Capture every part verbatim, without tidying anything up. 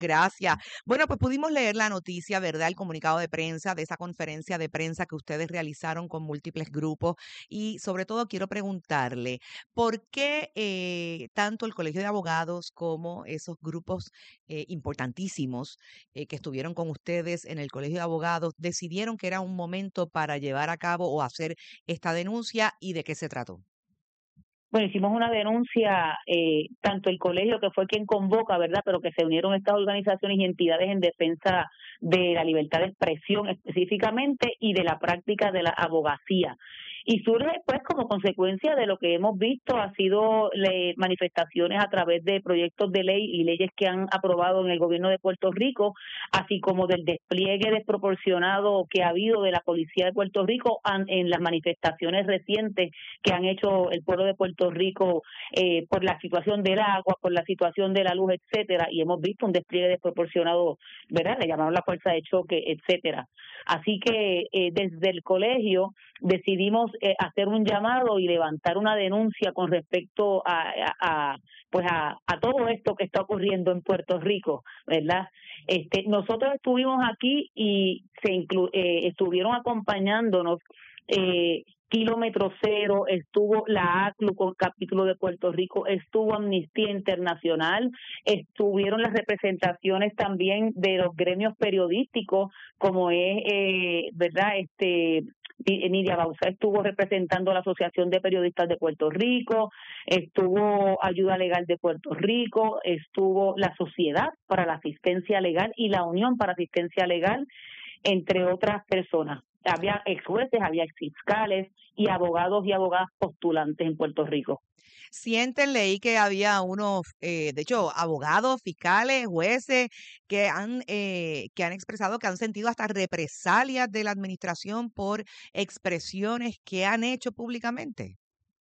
Gracias. Bueno, pues pudimos leer la noticia, ¿verdad? El comunicado de prensa de esa conferencia de prensa que ustedes realizaron con múltiples grupos y sobre todo quiero preguntarle, ¿por qué eh, tanto el Colegio de Abogados como esos grupos eh, importantísimos eh, que estuvieron con ustedes en el Colegio de Abogados decidieron que era un momento para llevar a cabo o hacer esta denuncia y de qué se trató? Bueno, hicimos una denuncia, eh, tanto el colegio, que fue quien convoca, ¿verdad? Pero que se unieron estas organizaciones y entidades en defensa de la libertad de expresión específicamente y de la práctica de la abogacía. Y surge, pues, como consecuencia de lo que hemos visto, ha sido le, manifestaciones a través de proyectos de ley y leyes que han aprobado en el gobierno de Puerto Rico, así como del despliegue desproporcionado que ha habido de la policía de Puerto Rico an, en las manifestaciones recientes que han hecho el pueblo de Puerto Rico eh, por la situación del agua, por la situación de la luz, etcétera, y hemos visto un despliegue desproporcionado, ¿verdad? Le llamaron la fuerza de choque, etcétera. Así que eh, desde el colegio decidimos eh, hacer un llamado y levantar una denuncia con respecto a, a, a pues a, a todo esto que está ocurriendo en Puerto Rico, ¿verdad? Este, nosotros estuvimos aquí y se inclu eh, estuvieron acompañándonos eh, Kilómetro Cero, estuvo la A C L U con capítulo de Puerto Rico, estuvo Amnistía Internacional, estuvieron las representaciones también de los gremios periodísticos, como es, eh, ¿verdad? Este Nidia Bausa estuvo representando a la Asociación de Periodistas de Puerto Rico, estuvo Ayuda Legal de Puerto Rico, estuvo la Sociedad para la Asistencia Legal y la Unión para Asistencia Legal, entre otras personas. Había ex jueces, había ex fiscales y abogados y abogadas postulantes en Puerto Rico. Sienten, leí que había unos, eh, de hecho, abogados, fiscales, jueces que han, eh, que han expresado que han sentido hasta represalias de la administración por expresiones que han hecho públicamente.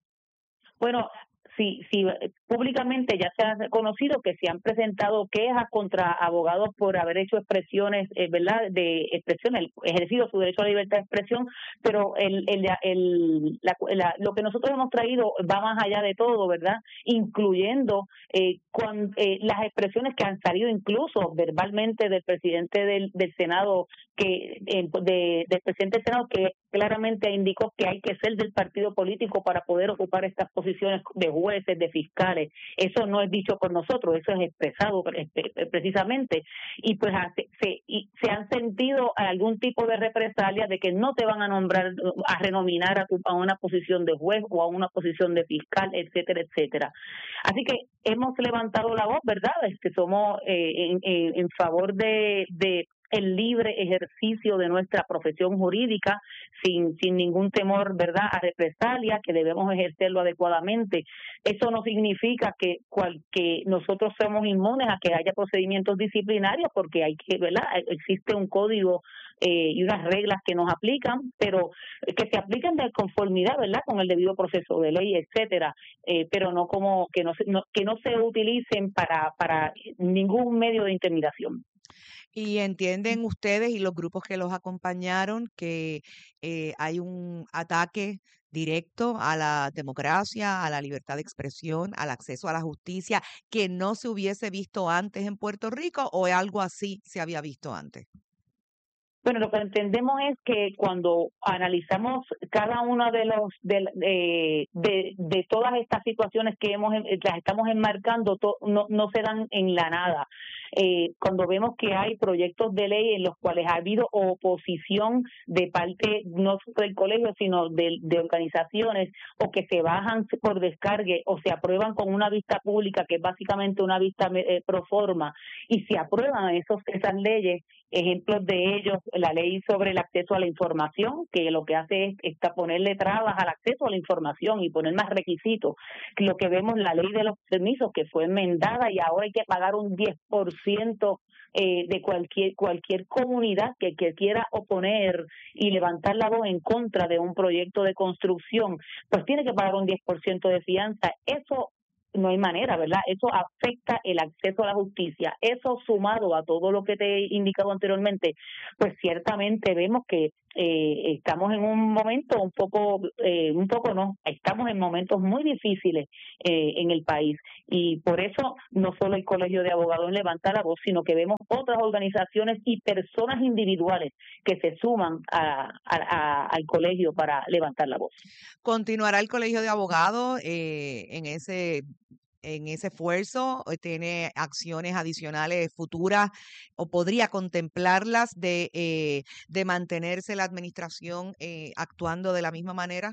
Bueno, sí, sí, públicamente ya se ha reconocido que se han presentado quejas contra abogados por haber hecho expresiones, eh, ¿verdad?, de expresión, el, ejercido su derecho a la libertad de expresión, pero el, el, el, la, la, lo que nosotros hemos traído va más allá de todo, ¿verdad?, incluyendo eh, cuando, eh, las expresiones que han salido incluso verbalmente del presidente del, del Senado, que eh, de, del presidente del Senado, que claramente indicó que hay que ser del partido político para poder ocupar estas posiciones de jueces, de fiscales. Eso no es dicho por nosotros, eso es expresado precisamente. Y pues se, y se han sentido algún tipo de represalia de que no te van a nombrar, a renominar a, tu, a una posición de juez o a una posición de fiscal, etcétera, etcétera. Así que hemos levantado la voz, ¿verdad? Este, somos eh, en, en, en favor de, de el libre ejercicio de nuestra profesión jurídica sin sin ningún temor, ¿verdad?, a represalia, que debemos ejercerlo adecuadamente. Eso no significa que cual, que nosotros somos inmunes a que haya procedimientos disciplinarios, porque hay que, ¿verdad?, existe un código eh, y unas reglas que nos aplican, pero que se apliquen de conformidad, ¿verdad?, con el debido proceso de ley, etcétera, eh, pero no como que no, no que no se utilicen para para ningún medio de intimidación. Y entienden ustedes y los grupos que los acompañaron que eh, hay un ataque directo a la democracia, a la libertad de expresión, al acceso a la justicia, que no se hubiese visto antes en Puerto Rico o algo así se había visto antes. Bueno, lo que entendemos es que cuando analizamos cada una de los de, de, de, de todas estas situaciones que hemos las estamos enmarcando, to, no, no se dan en la nada. Eh, cuando vemos que hay proyectos de ley en los cuales ha habido oposición de parte no solo del colegio, sino de, de organizaciones, o que se bajan por descargue o se aprueban con una vista pública, que es básicamente una vista eh, pro forma, y se aprueban esos, esas leyes. Ejemplos de ellos, la ley sobre el acceso a la información, que lo que hace es está ponerle trabas al acceso a la información y poner más requisitos. Lo que vemos, la ley de los permisos, que fue enmendada y ahora hay que pagar un diez por ciento eh, de cualquier cualquier comunidad que, que quiera oponer y levantar la voz en contra de un proyecto de construcción, pues tiene que pagar un diez por ciento de fianza. Eso no hay manera, ¿verdad? Eso afecta el acceso a la justicia. Eso sumado a todo lo que te he indicado anteriormente, pues ciertamente vemos que eh, estamos en un momento un poco, eh, un poco no, estamos en momentos muy difíciles eh, en el país y por eso no solo el Colegio de Abogados levanta la voz, sino que vemos otras organizaciones y personas individuales que se suman a, a, a, al colegio para levantar la voz. ¿Continuará el Colegio de Abogados eh, en ese en ese esfuerzo? ¿Tiene acciones adicionales futuras o podría contemplarlas de, eh, de mantenerse la administración eh, actuando de la misma manera?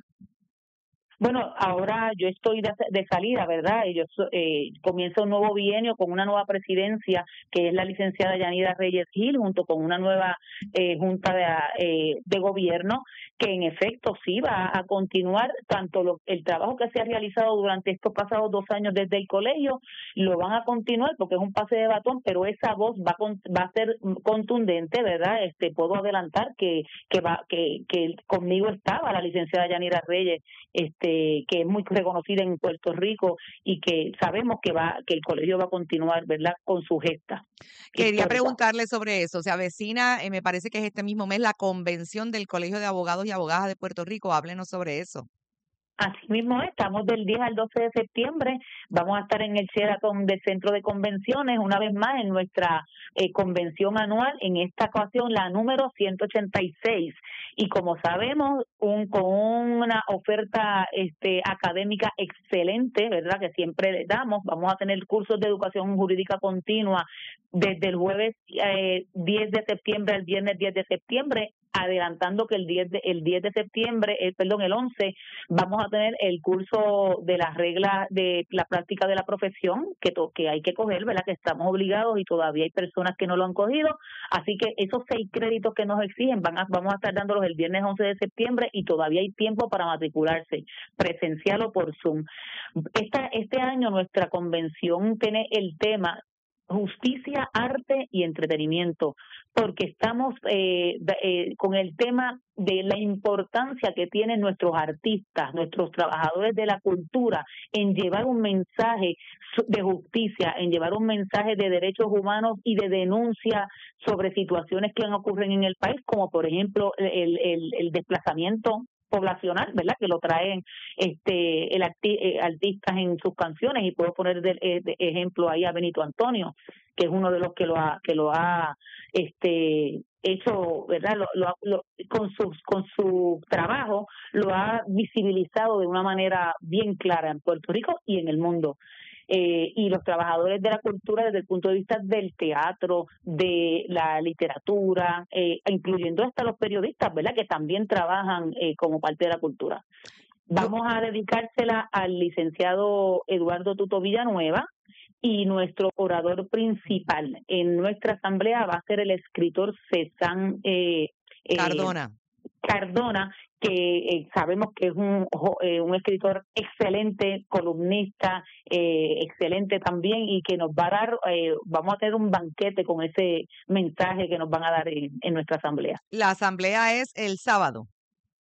Bueno, ahora yo estoy de, de salida, ¿verdad? Y yo eh, comienzo un nuevo bienio con una nueva presidencia, que es la licenciada Yanira Reyes Gil, junto con una nueva eh, junta de, eh, de gobierno, que en efecto sí va a continuar tanto lo, el trabajo que se ha realizado durante estos pasados dos años desde el colegio, lo van a continuar porque es un pase de batón, pero esa voz va, con, va a ser contundente, ¿verdad? Este, puedo adelantar que que va que, que conmigo estaba la licenciada Yanira Reyes, este que es muy reconocida en Puerto Rico y que sabemos que va que el colegio va a continuar, ¿verdad?, con su gesta. Quería histórica. preguntarle sobre eso. Se avecina, eh, me parece que es este mismo mes, la convención del Colegio de Abogados y Abogadas de Puerto Rico. Háblenos sobre eso. Así mismo es, estamos del diez al doce de septiembre, vamos a estar en el Sheraton del Centro de Convenciones, una vez más en nuestra eh, convención anual, en esta ocasión la número ciento ochenta y seis. Y como sabemos, un, con una oferta este, académica excelente, ¿verdad?, que siempre le damos, vamos a tener cursos de educación jurídica continua desde el jueves eh, diez de septiembre al viernes diez de septiembre, adelantando que el diez de, el diez de septiembre, eh, perdón, el once, vamos a tener el curso de las reglas de la práctica de la profesión que, to, que hay que coger, ¿verdad?, que estamos obligados y todavía hay personas que no lo han cogido, así que esos seis créditos que nos exigen van a, vamos a estar dándolos el viernes once de septiembre y todavía hay tiempo para matricularse, presencial o por Zoom. Esta, este año nuestra convención tiene el tema justicia, arte y entretenimiento, porque estamos eh, eh, con el tema de la importancia que tienen nuestros artistas, nuestros trabajadores de la cultura en llevar un mensaje de justicia, en llevar un mensaje de derechos humanos y de denuncia sobre situaciones que ocurren en el país, como por ejemplo el, el, el desplazamiento poblacional, ¿verdad?, que lo traen este el arti eh, artistas en sus canciones, y puedo poner de, de ejemplo ahí a Benito Antonio, que es uno de los que lo ha que lo ha este hecho, ¿verdad?, lo, lo, lo, con su con su trabajo lo ha visibilizado de una manera bien clara en Puerto Rico y en el mundo. Eh, y los trabajadores de la cultura desde el punto de vista del teatro, de la literatura, eh, incluyendo hasta los periodistas, ¿verdad?, que también trabajan eh, como parte de la cultura. Vamos a dedicársela al licenciado Eduardo Tuto Villanueva, y nuestro orador principal en nuestra asamblea va a ser el escritor César eh, eh, Cardona. Cardona, que eh, sabemos que es un, eh, un escritor excelente, columnista, eh, excelente también, y que nos va a dar, eh, vamos a tener un banquete con ese mensaje que nos van a dar en, en nuestra asamblea. La asamblea es el sábado.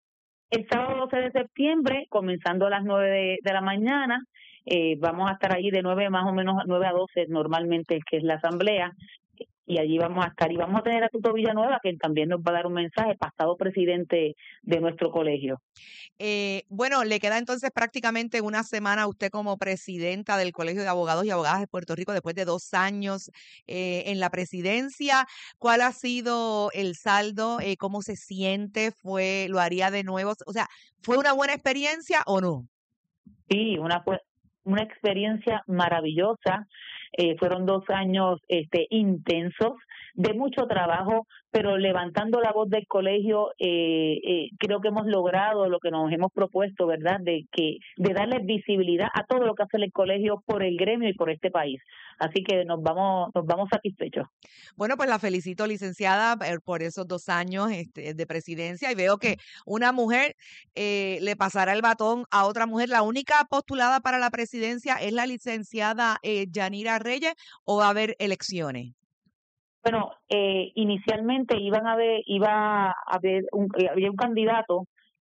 El sábado doce de septiembre, comenzando a las nueve de, de la mañana, eh, vamos a estar ahí de nueve más o menos nueve a doce normalmente, que es la asamblea, y allí vamos a estar. Y vamos a tener a Tuto Villanueva, que también nos va a dar un mensaje, pasado presidente de nuestro colegio. Eh, bueno, le queda entonces prácticamente una semana a usted como presidenta del Colegio de Abogados y Abogadas de Puerto Rico después de dos años eh, en la presidencia. ¿Cuál ha sido el saldo? Eh, ¿Cómo se siente? ¿Fue, lo haría de nuevo? O sea, ¿fue una buena experiencia o no? Sí, una, una experiencia maravillosa. Eh, fueron dos años este, intensos, de mucho trabajo, pero levantando la voz del colegio, eh, eh, creo que hemos logrado lo que nos hemos propuesto, ¿verdad?, de que de darle visibilidad a todo lo que hace el colegio por el gremio y por este país. Así que nos vamos nos vamos satisfechos. Bueno, pues la felicito, licenciada, por esos dos años este, de presidencia, y veo que una mujer eh, le pasará el batón a otra mujer. ¿La única postulada para la presidencia es la licenciada eh, Yanira Reyes, o va a haber elecciones? Bueno, eh, inicialmente iban a haber, iba a haber un, había un candidato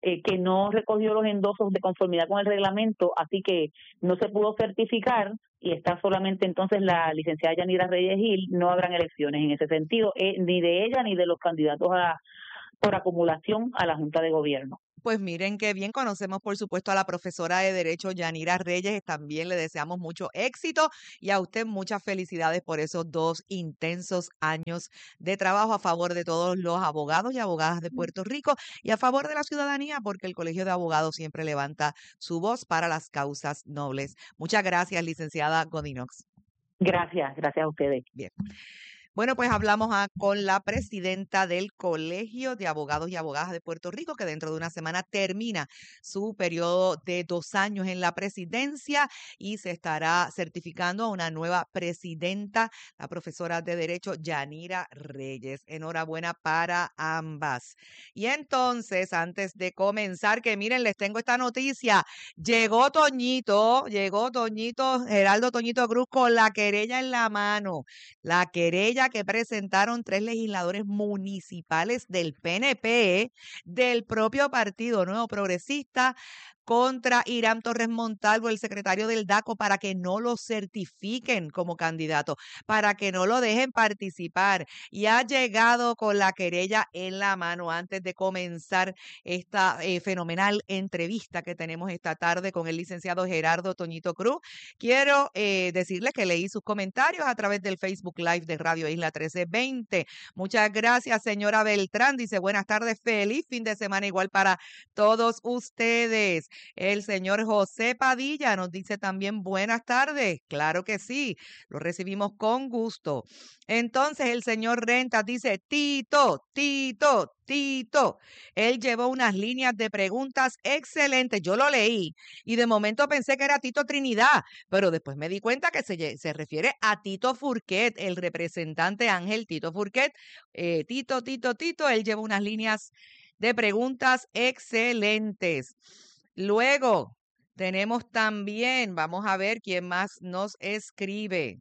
eh, que no recogió los endosos de conformidad con el reglamento, así que no se pudo certificar y está solamente entonces la licenciada Yanira Reyes Gil. No habrán elecciones en ese sentido, eh, ni de ella ni de los candidatos a por acumulación a la Junta de Gobierno. Pues miren qué bien, conocemos por supuesto a la profesora de Derecho Yanira Reyes, también le deseamos mucho éxito y a usted muchas felicidades por esos dos intensos años de trabajo a favor de todos los abogados y abogadas de Puerto Rico y a favor de la ciudadanía, porque el Colegio de Abogados siempre levanta su voz para las causas nobles. Muchas gracias, licenciada Godinox. Gracias, gracias a ustedes. Bien. Bueno, pues hablamos a, con la presidenta del Colegio de Abogados y Abogadas de Puerto Rico, que dentro de una semana termina su periodo de dos años en la presidencia y se estará certificando a una nueva presidenta, la profesora de Derecho Yanira Reyes. Enhorabuena para ambas. Y entonces, antes de comenzar, que miren, les tengo esta noticia. Llegó Toñito, llegó Toñito, Geraldo Toñito Cruz con la querella en la mano. La querella que presentaron tres legisladores municipales del P N P, del propio Partido Nuevo Progresista, contra Irán Torres Montalvo, el secretario del DACO, para que no lo certifiquen como candidato, para que no lo dejen participar. Y ha llegado con la querella en la mano antes de comenzar esta eh, fenomenal entrevista que tenemos esta tarde con el licenciado Gerardo Toñito Cruz. Quiero eh, decirles que leí sus comentarios a través del Facebook Live de Radio Isla trece veinte. Muchas gracias, señora Beltrán. Dice, buenas tardes, feliz fin de semana igual para todos ustedes. El señor José Padilla nos dice también buenas tardes. Claro que sí, lo recibimos con gusto. Entonces el señor Rentas dice, Tito, Tito, Tito. Él llevó unas líneas de preguntas excelentes. Yo lo leí y de momento pensé que era Tito Trinidad, pero después me di cuenta que se, se refiere a Tito Furquet, el representante Ángel Tito Furquet. Eh, Tito, Tito, Tito, él lleva unas líneas de preguntas excelentes. Luego tenemos también, vamos a ver quién más nos escribe.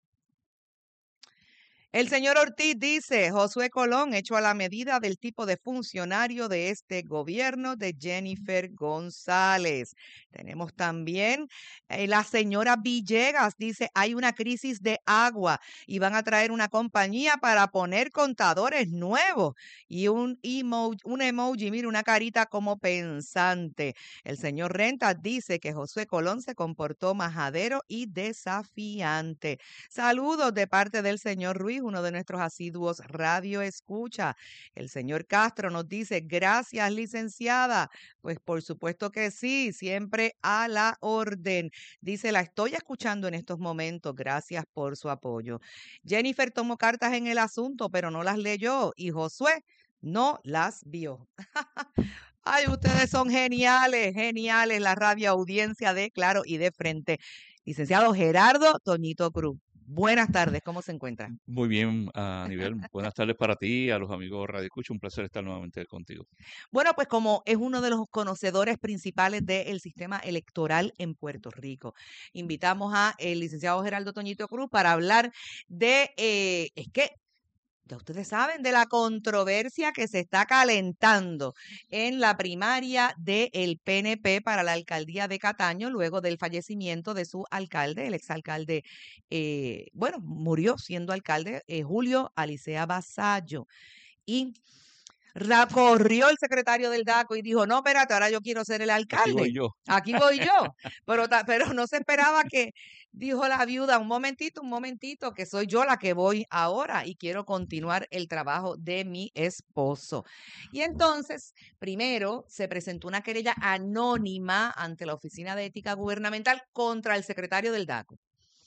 El señor Ortiz dice, Josué Colón, hecho a la medida del tipo de funcionario de este gobierno de Jennifer González. Tenemos también eh, la señora Villegas, dice, hay una crisis de agua y van a traer una compañía para poner contadores nuevos y un emoji, un emoji, mire, una carita como pensante. El señor Rentas dice que Josué Colón se comportó majadero y desafiante. Saludos de parte del señor Ruiz, uno de nuestros asiduos radio escucha. El señor Castro nos dice, gracias, licenciada. Pues por supuesto que sí, siempre a la orden. Dice, la estoy escuchando en estos momentos. Gracias por su apoyo. Jennifer tomó cartas en el asunto, pero no las leyó. Y Josué no las vio. Ay, ustedes son geniales, geniales. La radio audiencia de Claro y de Frente. Licenciado Gerardo Toñito Cruz. Buenas tardes, ¿cómo se encuentra? Muy bien, a nivel. Buenas tardes para ti, a los amigos Radio Escucha. Un placer estar nuevamente contigo. Bueno, pues como es uno de los conocedores principales del sistema electoral en Puerto Rico, invitamos a el licenciado Gerardo Toñito Cruz para hablar de, eh, es que ya ustedes saben, de la controversia que se está calentando en la primaria del P N P para la alcaldía de Cataño, luego del fallecimiento de su alcalde, el exalcalde, eh, bueno, murió siendo alcalde, eh, Julio Alicea Vasallo. Y corrió el secretario del DACO y dijo, no, espérate, ahora yo quiero ser el alcalde. Aquí voy yo. Aquí voy yo. Pero, pero no se esperaba que, dijo la viuda, un momentito, un momentito, que soy yo la que voy ahora y quiero continuar el trabajo de mi esposo. Y entonces, primero se presentó una querella anónima ante la Oficina de Ética Gubernamental contra el secretario del DACO.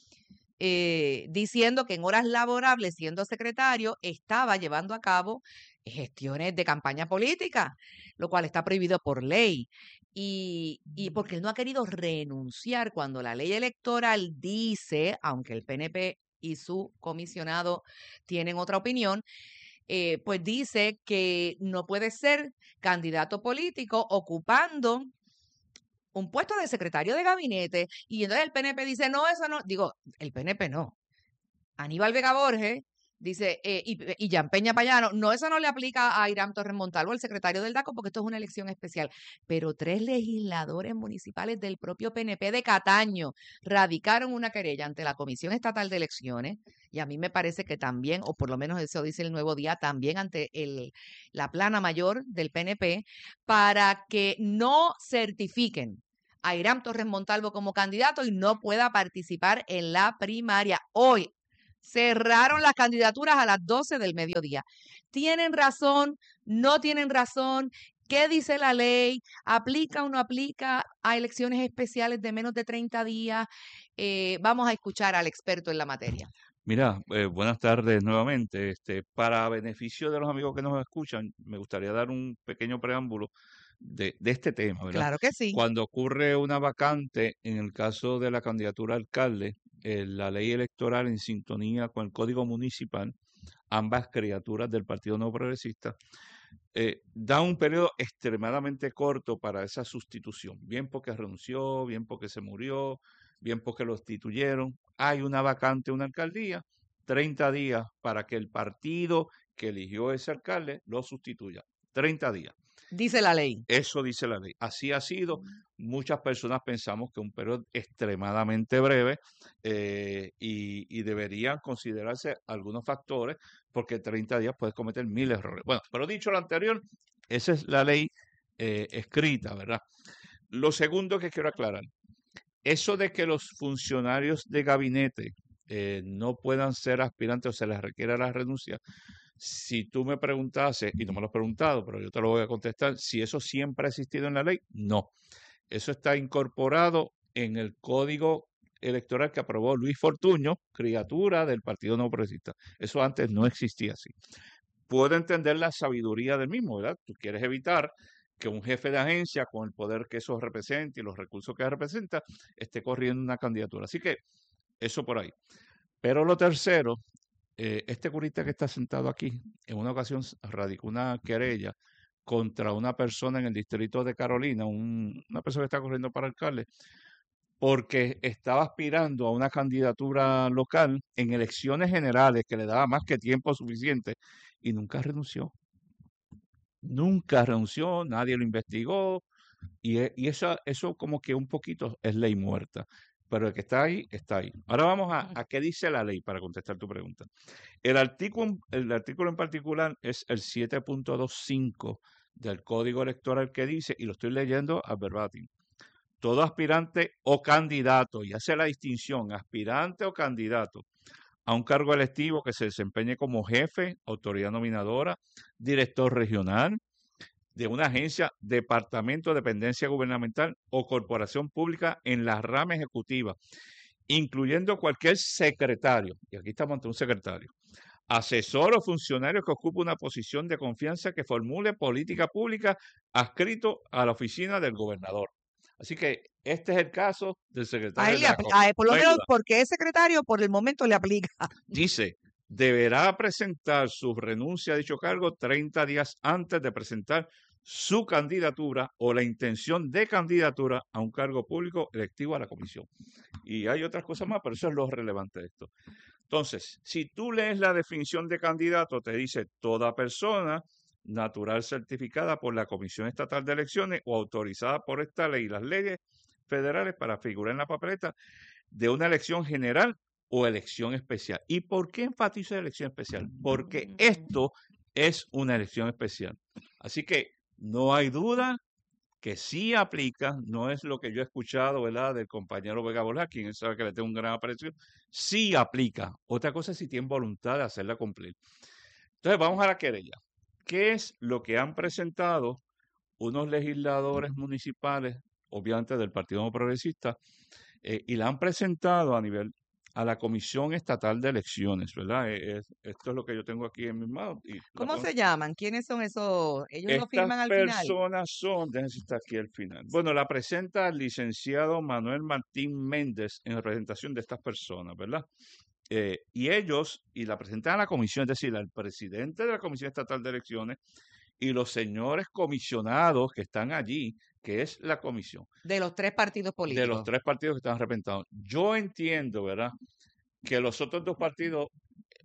Eh, diciendo que en horas laborables, siendo secretario, estaba llevando a cabo gestiones de campaña política, lo cual está prohibido por ley. Y, y porque él no ha querido renunciar cuando la ley electoral dice, aunque el P N P y su comisionado tienen otra opinión, eh, pues dice que no puede ser candidato político ocupando un puesto de secretario de gabinete, y entonces el P N P dice, no, eso no, digo, el P N P no. Aníbal Vega Borges Dice, eh, y, y Jan Peña Payano, no, eso no le aplica a Irán Torres Montalvo, el secretario del DACO, porque esto es una elección especial. Pero tres legisladores municipales del propio P N P de Cataño radicaron una querella ante la Comisión Estatal de Elecciones, y a mí me parece que también, o por lo menos eso dice el Nuevo Día, también ante el, la plana mayor del P N P, para que no certifiquen a Irán Torres Montalvo como candidato y no pueda participar en la primaria. Hoy cerraron las candidaturas a las doce del mediodía. ¿Tienen razón? ¿No tienen razón? ¿Qué dice la ley? ¿Aplica o no aplica a elecciones especiales de menos de treinta días? Eh, vamos a escuchar al experto en la materia. Mira, eh, buenas tardes nuevamente. Este, para beneficio de los amigos que nos escuchan, me gustaría dar un pequeño preámbulo de, de este tema, ¿verdad? Claro que sí. Cuando ocurre una vacante, en el caso de la candidatura a alcalde, eh, la ley electoral en sintonía con el Código Municipal, ambas criaturas del Partido No Progresista, eh, da un periodo extremadamente corto para esa sustitución, bien porque renunció, bien porque se murió, bien porque lo destituyeron. Hay una vacante, una alcaldía, treinta días para que el partido que eligió ese alcalde lo sustituya. treinta días. Dice la ley. Eso dice la ley. Así ha sido. Muchas personas pensamos que un periodo extremadamente breve eh, y, y deberían considerarse algunos factores porque treinta días puedes cometer mil errores. Bueno, pero dicho lo anterior, esa es la ley eh, escrita, ¿verdad? Lo segundo que quiero aclarar, eso de que los funcionarios de gabinete eh, no puedan ser aspirantes o se les requiera la renuncia, si tú me preguntases, y no me lo has preguntado, pero yo te lo voy a contestar, si eso siempre ha existido en la ley, no. Eso está incorporado en el código electoral que aprobó Luis Fortuño, criatura del Partido No Progresista. Eso antes no existía así. Puedo entender la sabiduría del mismo, ¿verdad? Tú quieres evitar que un jefe de agencia, con el poder que eso representa y los recursos que representa, esté corriendo una candidatura. Así que eso por ahí. Pero lo tercero, eh, este curita que está sentado aquí, en una ocasión radicó una querella contra una persona en el distrito de Carolina, un, una persona que está corriendo para alcalde, porque estaba aspirando a una candidatura local en elecciones generales que le daba más que tiempo suficiente y nunca renunció. Nunca renunció, nadie lo investigó y, e- y eso, eso como que un poquito es ley muerta. Pero el que está ahí, está ahí. Ahora vamos a, a qué dice la ley para contestar tu pregunta. El artículo, el artículo en particular es el siete punto veinticinco del Código Electoral que dice, y lo estoy leyendo a verbatim, todo aspirante o candidato, y hace la distinción, aspirante o candidato, a un cargo electivo que se desempeñe como jefe, autoridad nominadora, director regional de una agencia, departamento, dependencia gubernamental o corporación pública en la rama ejecutiva, incluyendo cualquier secretario, y aquí estamos ante un secretario, asesor o funcionario que ocupe una posición de confianza que formule política pública adscrito a la oficina del gobernador. Así que este es el caso del A secretario él del le apl- DACO. a él, por lo No hay menos duda. porque es secretario, por el momento le aplica. Dice, deberá presentar su renuncia a dicho cargo treinta días antes de presentar su candidatura o la intención de candidatura a un cargo público electivo a la comisión. Y hay otras cosas más, pero eso es lo relevante de esto. Entonces, si tú lees la definición de candidato, te dice toda persona natural certificada por la Comisión Estatal de Elecciones o autorizada por esta ley y las leyes federales para figurar en la papeleta de una elección general o elección especial. ¿Y por qué enfatizo elección especial? Porque esto es una elección especial. Así que no hay duda que sí aplica, no es lo que yo he escuchado, ¿verdad?, del compañero Vega Borja, quien él sabe que le tengo un gran aprecio, sí aplica. Otra cosa es si tienen voluntad de hacerla cumplir. Entonces, vamos a la querella. ¿Qué es lo que han presentado unos legisladores municipales, obviamente del Partido No Progresista, eh, y la han presentado a nivel a la Comisión Estatal de Elecciones, ¿verdad? Eh, es- esto es lo que yo tengo aquí en mis manos. Y la ¿Cómo puedo- se llaman? ¿Quiénes son esos? Ellos lo Estas firman al final. personas son, déjenme si está aquí al final. Bueno, la presenta el licenciado Manuel Martín Méndez en representación de estas personas, ¿verdad? Eh, y ellos, y la presentan a la comisión, es decir, al presidente de la Comisión Estatal de Elecciones y los señores comisionados que están allí, que es la comisión De los tres partidos de los políticos. tres partidos que están representados. Yo entiendo, ¿verdad?, que los otros dos partidos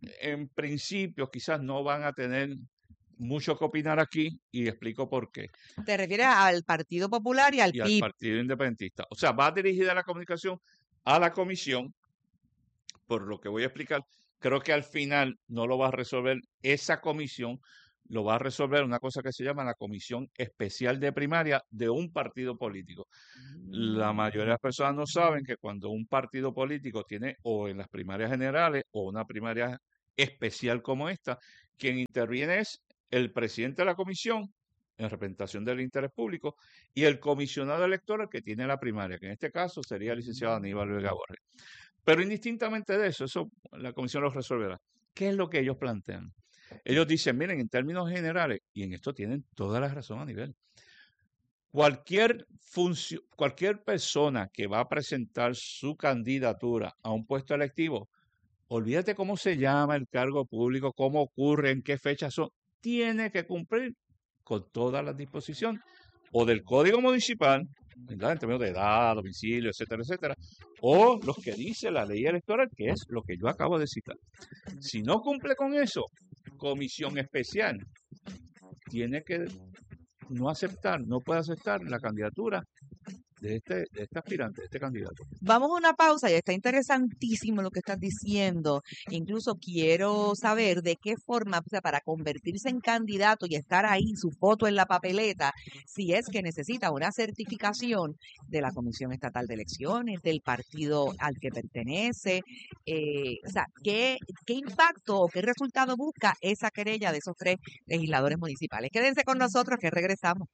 en principio quizás no van a tener mucho que opinar aquí y explico por qué. ¿Te refieres al Partido Popular y al Y P I B? al Partido Independentista. O sea, va dirigida la comunicación a la comisión, por lo que voy a explicar. Creo que al final no lo va a resolver esa comisión, lo va a resolver una cosa que se llama la Comisión Especial de Primaria de un partido político. La mayoría de las personas no saben que cuando un partido político tiene o en las primarias generales o una primaria especial como esta, quien interviene es el presidente de la comisión en representación del interés público y el comisionado electoral que tiene la primaria, que en este caso sería el licenciado Aníbal Vega Borges. Pero indistintamente de eso, eso la comisión lo resolverá. ¿Qué es lo que ellos plantean? Ellos dicen, miren, en términos generales, y en esto tienen toda la razón a nivel, cualquier función, cualquier persona que va a presentar su candidatura a un puesto electivo, olvídate cómo se llama el cargo público, cómo ocurre, en qué fechas son, tiene que cumplir con todas las disposiciones o del Código Municipal, ¿verdad?, en términos de edad, domicilio, etcétera, etcétera, o los que dice la ley electoral, que es lo que yo acabo de citar. Si no cumple con eso, comisión especial tiene que no aceptar, no puede aceptar la candidatura de este, de este aspirante, de este candidato. Vamos a una pausa y está interesantísimo lo que estás diciendo. Incluso quiero saber de qué forma, o sea, para convertirse en candidato y estar ahí, su foto en la papeleta, si es que necesita una certificación de la Comisión Estatal de Elecciones, del partido al que pertenece. Eh, o sea, ¿qué, qué impacto o qué resultado busca esa querella de esos tres legisladores municipales? Quédense con nosotros que regresamos.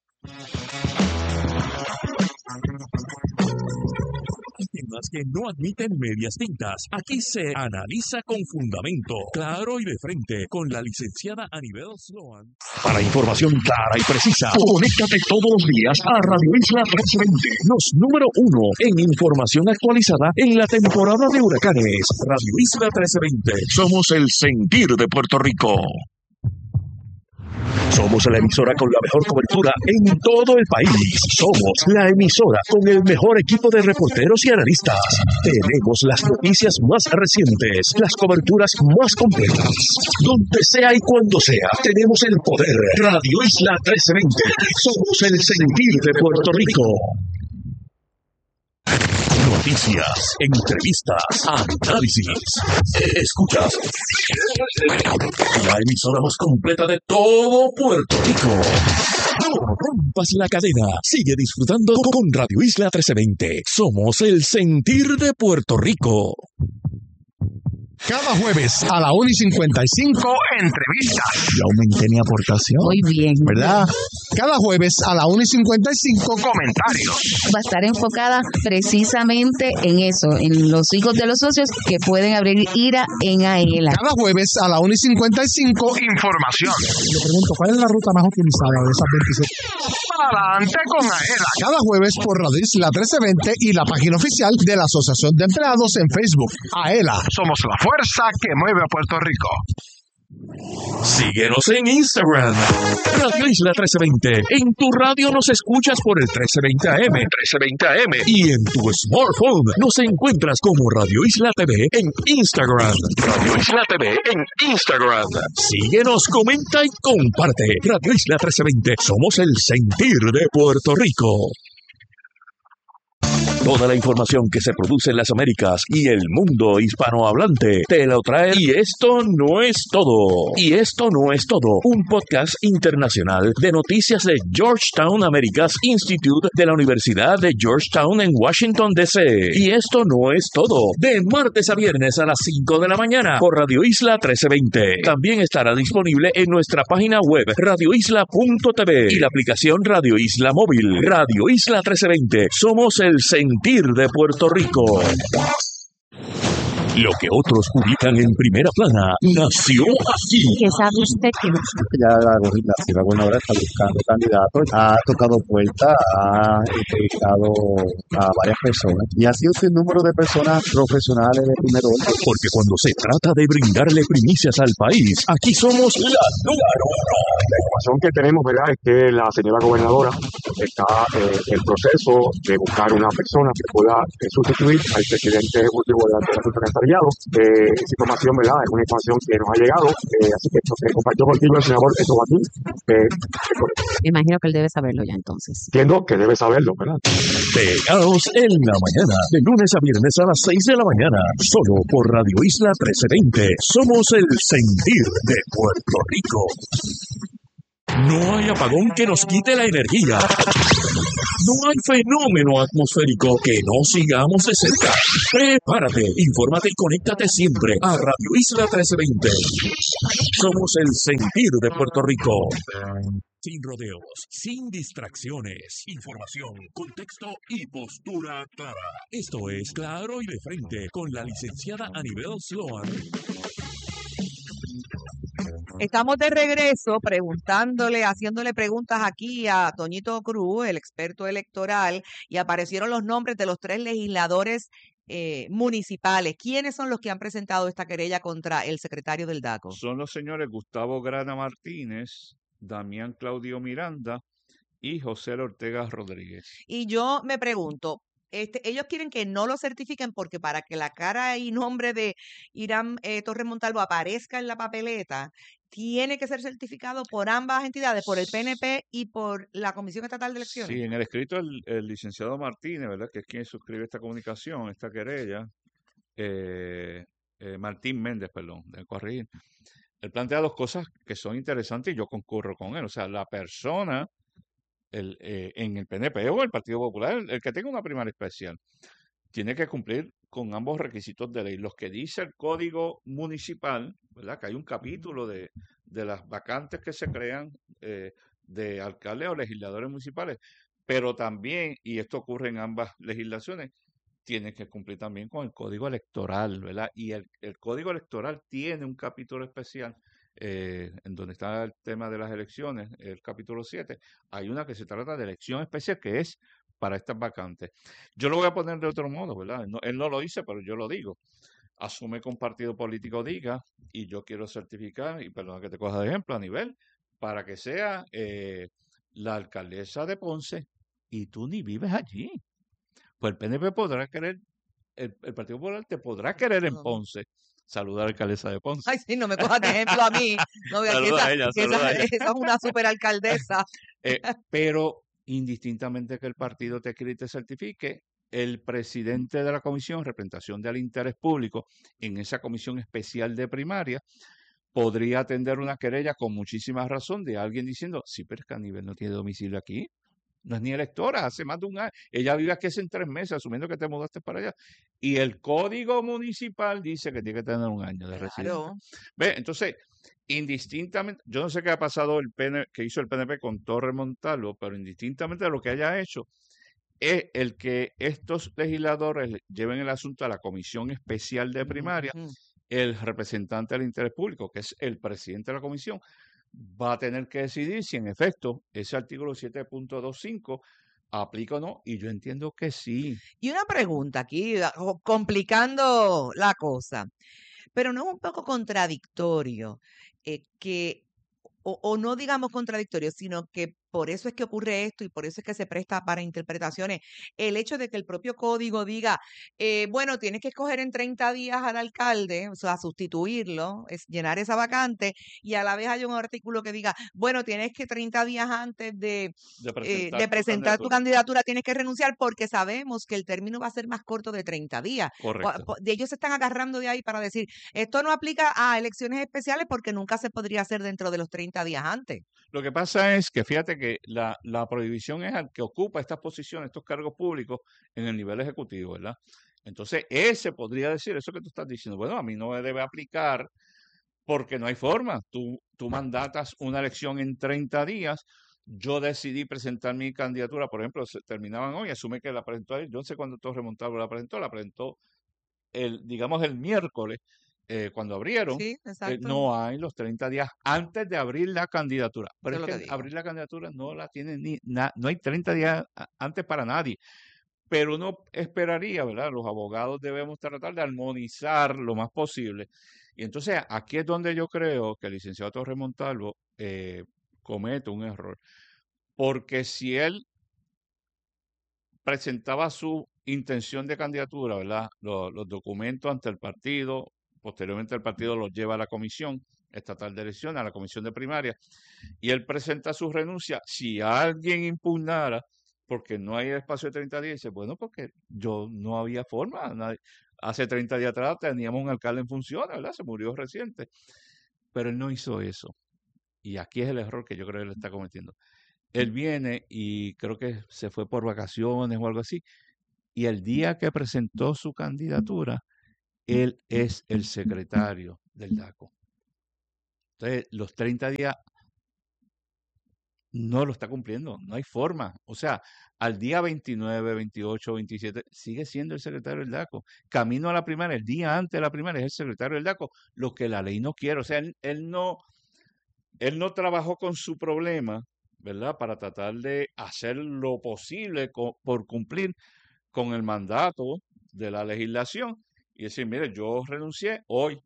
Temas que no admiten medias tintas. Aquí se analiza con fundamento, claro y de frente, con la licenciada Anibel Sloan. Para información clara y precisa, conéctate todos los días a Radio Isla trescientos veinte, los número uno en información actualizada en la temporada de huracanes. Radio Isla trescientos veinte, somos el sentir de Puerto Rico. Somos la emisora con la mejor cobertura en todo el país. Somos la emisora con el mejor equipo de reporteros y analistas. Tenemos las noticias más recientes, las coberturas más completas. Donde sea y cuando sea, tenemos el poder. Radio Isla trescientos veinte. Somos el sentir de Puerto Rico. Noticias, entrevistas, análisis. Escuchas la emisora más completa de todo Puerto Rico. No rompas la cadena. Sigue disfrutando con Radio Isla trescientos veinte. Somos el sentir de Puerto Rico. Cada jueves a la una y cincuenta y cinco, entrevistas. Ya aumenté mi aportación. Muy bien. ¿Verdad? Cada jueves a la una y cincuenta y cinco, comentarios. Va a estar enfocada precisamente en eso, en los hijos de los socios que pueden abrir IRA en AELA. Cada jueves a la una y cincuenta y cinco, información. Le pregunto, ¿cuál es la ruta más utilizada de esas veintisiete? Adelante con AELA. Cada jueves por Radio Isla trescientos veinte y la página oficial de la Asociación de Empleados en Facebook. AELA. Somos la fuerza que mueve a Puerto Rico. Síguenos en Instagram, Radio Isla trece veinte. En tu radio nos escuchas por el trece veinte A M, trece veinte A M. Y en tu smartphone nos encuentras como Radio Isla T V en Instagram. Radio Isla T V en Instagram. Síguenos, comenta y comparte. Radio Isla trece veinte. Somos el sentir de Puerto Rico. Toda la información que se produce en las Américas y el mundo hispanohablante te lo trae. Y esto no es todo. Y esto no es todo. Un podcast internacional de noticias de Georgetown Americas Institute de la Universidad de Georgetown en Washington, D C Y esto no es todo. De martes a viernes a las cinco de la mañana por Radio Isla trece veinte. También estará disponible en nuestra página web radio isla punto t v y la aplicación Radio Isla Móvil. Radio Isla trece veinte. Somos el sentir de Puerto Rico. Lo que otros publican en primera plana nació aquí. ¿Qué sabe usted que no? Ya la, la gobernadora está buscando candidatos, ha tocado puertas, ha entrevistado a varias personas y ha sido un número de personas profesionales de primer orden. Porque cuando se trata de brindarle primicias al país, aquí somos la número uno. La información que tenemos, ¿verdad?, es que la señora gobernadora está eh, en proceso de buscar una persona que pueda eh, sustituir al presidente ejecutivo de la Junta de emparrillado. Eh, esa información, ¿verdad? Es una información que nos ha llegado, eh, así que esto se compartió contigo el senador Esto Joaquín. Eh, Me imagino que él debe saberlo ya entonces. entiendo que debe saberlo, ¿verdad? Pegados en la mañana, de lunes a viernes a las seis de la mañana, solo por Radio Isla trece veinte. Somos el sentir de Puerto Rico. No hay apagón que nos quite la energía. No hay fenómeno atmosférico que no sigamos de cerca. Prepárate, infórmate y conéctate siempre a Radio Isla trece veinte. Somos el sentir de Puerto Rico. Sin rodeos, sin distracciones, información, contexto y postura clara. Esto es Claro y de Frente con la licenciada Anibel Sloan. Estamos de regreso preguntándole, haciéndole preguntas aquí a Toñito Cruz, el experto electoral, y aparecieron los nombres de los tres legisladores eh, municipales. ¿Quiénes son los que han presentado esta querella contra el secretario del DACO? Son los señores Gustavo Grana Martínez, Damián Claudio Miranda y José Ortega Rodríguez. Y yo me pregunto, este, ellos quieren que no lo certifiquen porque para que la cara y nombre de Irán eh, Torres Montalvo aparezca en la papeleta, tiene que ser certificado por ambas entidades, por el P N P y por la Comisión Estatal de Elecciones. Sí, en el escrito el, el licenciado Martínez, ¿verdad? Que es quien suscribe esta comunicación, esta querella, eh, eh, Martín Méndez, perdón, de corregir. Él plantea dos cosas que son interesantes y yo concurro con él. O sea, la persona el, eh, en el P N P o el Partido Popular, el, el que tenga una primaria especial, tiene que cumplir con ambos requisitos de ley. Los que dice el Código Municipal, ¿verdad? Que hay un capítulo de, de las vacantes que se crean eh, de alcaldes o legisladores municipales, pero también, y esto ocurre en ambas legislaciones, tiene que cumplir también con el Código Electoral, ¿verdad? Y el, el Código Electoral tiene un capítulo especial eh, en donde está el tema de las elecciones, el capítulo siete. Hay una que se trata de elección especial que es para estas vacantes. Yo lo voy a poner de otro modo, ¿verdad? No, él no lo dice, pero yo lo digo. Asume que un partido político diga, y yo quiero certificar, y perdona que te coja de ejemplo a nivel, para que sea eh, la alcaldesa de Ponce, y tú ni vives allí. Pues el P N P podrá querer, el, el Partido Popular te podrá querer en Ponce. Saludar a la alcaldesa de Ponce. Ay, sí, no me cojas de ejemplo a mí. No, que Saluda esa, a ella, que saluda esa, a ella. esa es una superalcaldesa. Eh, pero indistintamente que el partido te escriba y te certifique, el presidente de la comisión, representación del interés público, en esa comisión especial de primaria, podría atender una querella con muchísima razón de alguien diciendo, sí, pero es que Aníbal no tiene domicilio aquí. No es ni electora, hace más de un año. Ella vive aquí hace tres meses, asumiendo que te mudaste para allá. Y el código municipal dice que tiene que tener un año de residencia. Claro. ¿Ve? Entonces, indistintamente, yo no sé qué ha pasado el P N P, que hizo el P N P con Torres Montalvo, pero indistintamente de lo que haya hecho, es el que estos legisladores lleven el asunto a la comisión especial de primaria, Ujú. el representante del interés público, que es el presidente de la comisión, va a tener que decidir si en efecto ese artículo siete punto veinticinco aplica o no, y yo entiendo que sí. Y una pregunta aquí, a- o- complicando la cosa, pero no es un poco contradictorio eh, que, o, o no digamos contradictorio, sino que por eso es que ocurre esto y por eso es que se presta para interpretaciones. El hecho de que el propio código diga, eh, bueno, tienes que escoger en treinta días al alcalde, o sea, sustituirlo, es llenar esa vacante, y a la vez hay un artículo que diga, bueno, tienes que treinta días antes de, De eh, presentar, de tu presentar tu candidatura. candidatura, tienes que renunciar porque sabemos que el término va a ser más corto de treinta días. Po- Correcto. po- de ellos se están agarrando de ahí para decir, esto no aplica a elecciones especiales porque nunca se podría hacer dentro de los treinta días antes. Lo que pasa es que fíjate que la, la prohibición es al que ocupa estas posiciones, estos cargos públicos en el nivel ejecutivo, ¿verdad? Entonces, ese podría decir eso que tú estás diciendo. Bueno, a mí no me debe aplicar porque no hay forma. Tú, tú mandatas una elección en treinta días. Yo decidí presentar mi candidatura, por ejemplo, se terminaban hoy, asume que la presentó él. Yo no sé cuándo Torres Montalvo la presentó, la presentó el, digamos, el miércoles, eh, cuando abrieron. Sí, eh, exacto. no hay los treinta días antes de abrir la candidatura. Pero Eso es es lo que que digo. abrir la candidatura no la tiene ni, na- no hay treinta días a- antes para nadie. Pero uno esperaría, ¿verdad? Los abogados debemos tratar de armonizar lo más posible. Y entonces aquí es donde yo creo que el licenciado Torres Montalvo eh, comete un error. Porque si él presentaba su intención de candidatura, ¿verdad? Los, los documentos ante el partido, posteriormente el partido los lleva a la comisión estatal de elecciones, a la comisión de primaria, y él presenta su renuncia. Si alguien impugnara, porque no hay espacio de treinta días, dice, bueno, porque yo no había forma. Nadie, hace treinta días atrás teníamos un alcalde en funciones, ¿verdad? Se murió reciente. Pero él no hizo eso. Y aquí es el error que yo creo que él está cometiendo. Él viene y creo que se fue por vacaciones o algo así. Y el día que presentó su candidatura, él es el secretario del DACO. Entonces, los treinta días no lo está cumpliendo, no hay forma. O sea, al día veintinueve, veintiocho, veintisiete, sigue siendo el secretario del DACO. Camino a la primaria, el día antes de la primaria es el secretario del DACO, lo que la ley no quiere. O sea, él, él no, él no trabajó con su problema, ¿verdad? Para tratar de hacer lo posible co- por cumplir con el mandato de la legislación y decir, mire, yo renuncié hoy.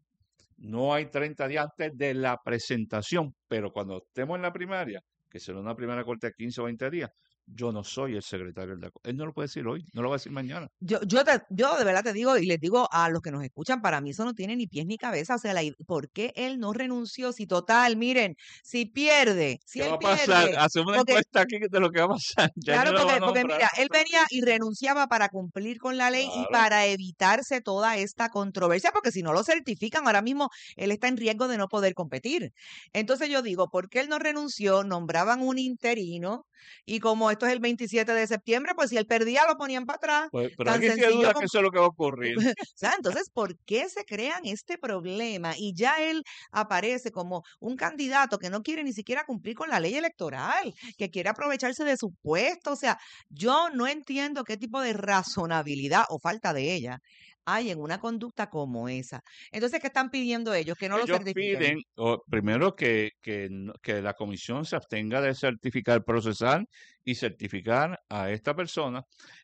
No hay treinta días antes de la presentación, pero cuando estemos en la primaria, que será una primera corte de quince o veinte días, yo no soy el secretario del DACO. Él no lo puede decir hoy, no lo va a decir mañana. Yo, yo, te- yo de verdad te digo y les digo a los que nos escuchan, para mí eso no tiene ni pies ni cabeza. O sea, la, i- ¿por qué él no renunció? Si total, miren, si pierde, si ¿Qué él va a pasar? pierde, Hacemos una porque encuesta aquí de lo que va a pasar. Ya claro, ni lo porque, van a porque nombrar. mira, él venía y renunciaba para cumplir con la ley y Claro. para evitarse toda esta controversia, porque si no lo certifican, ahora mismo él está en riesgo de no poder competir. Entonces yo digo, ¿por qué él no renunció? Nombraban un interino y como esto es el veintisiete de septiembre, pues si él perdía lo ponían para atrás. Pues, pero Tan alguien tiene sencillo duda que como... eso es lo que va a ocurrir. O sea, entonces, ¿por qué se crean este problema? Y ya él aparece como un candidato que no quiere ni siquiera cumplir con la ley electoral, que quiere aprovecharse de su puesto. O sea, yo no entiendo qué tipo de razonabilidad o falta de ella hay en una conducta como esa. Entonces, ¿qué están pidiendo ellos? Que no lo Ellos certifiquen. piden, o, primero, que, que, no- que la comisión se abstenga de certificar, procesar y certificar a esta persona.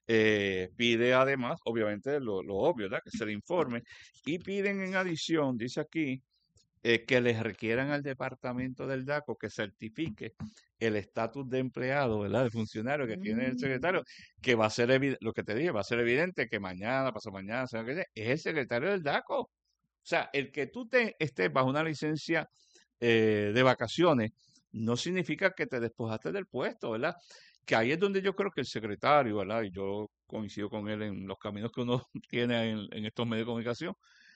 Eh, pide además, obviamente, lo, lo obvio, ¿verdad? Que se le informe. Y piden en adición, dice aquí, eh, que les requieran al departamento del DACO que certifique el estatus de empleado, ¿verdad? De funcionario que tiene el secretario, que va a ser evidente, lo que te dije, va a ser evidente que mañana, pasado mañana, sea que sea, es el secretario del DACO. O sea, el que tú te estés bajo una licencia eh, de vacaciones no significa que te despojaste del puesto, ¿verdad? Que ahí es donde yo creo que el secretario, ¿verdad? Y yo coincido con él en los caminos que uno tiene en, en estos medios de comunicación.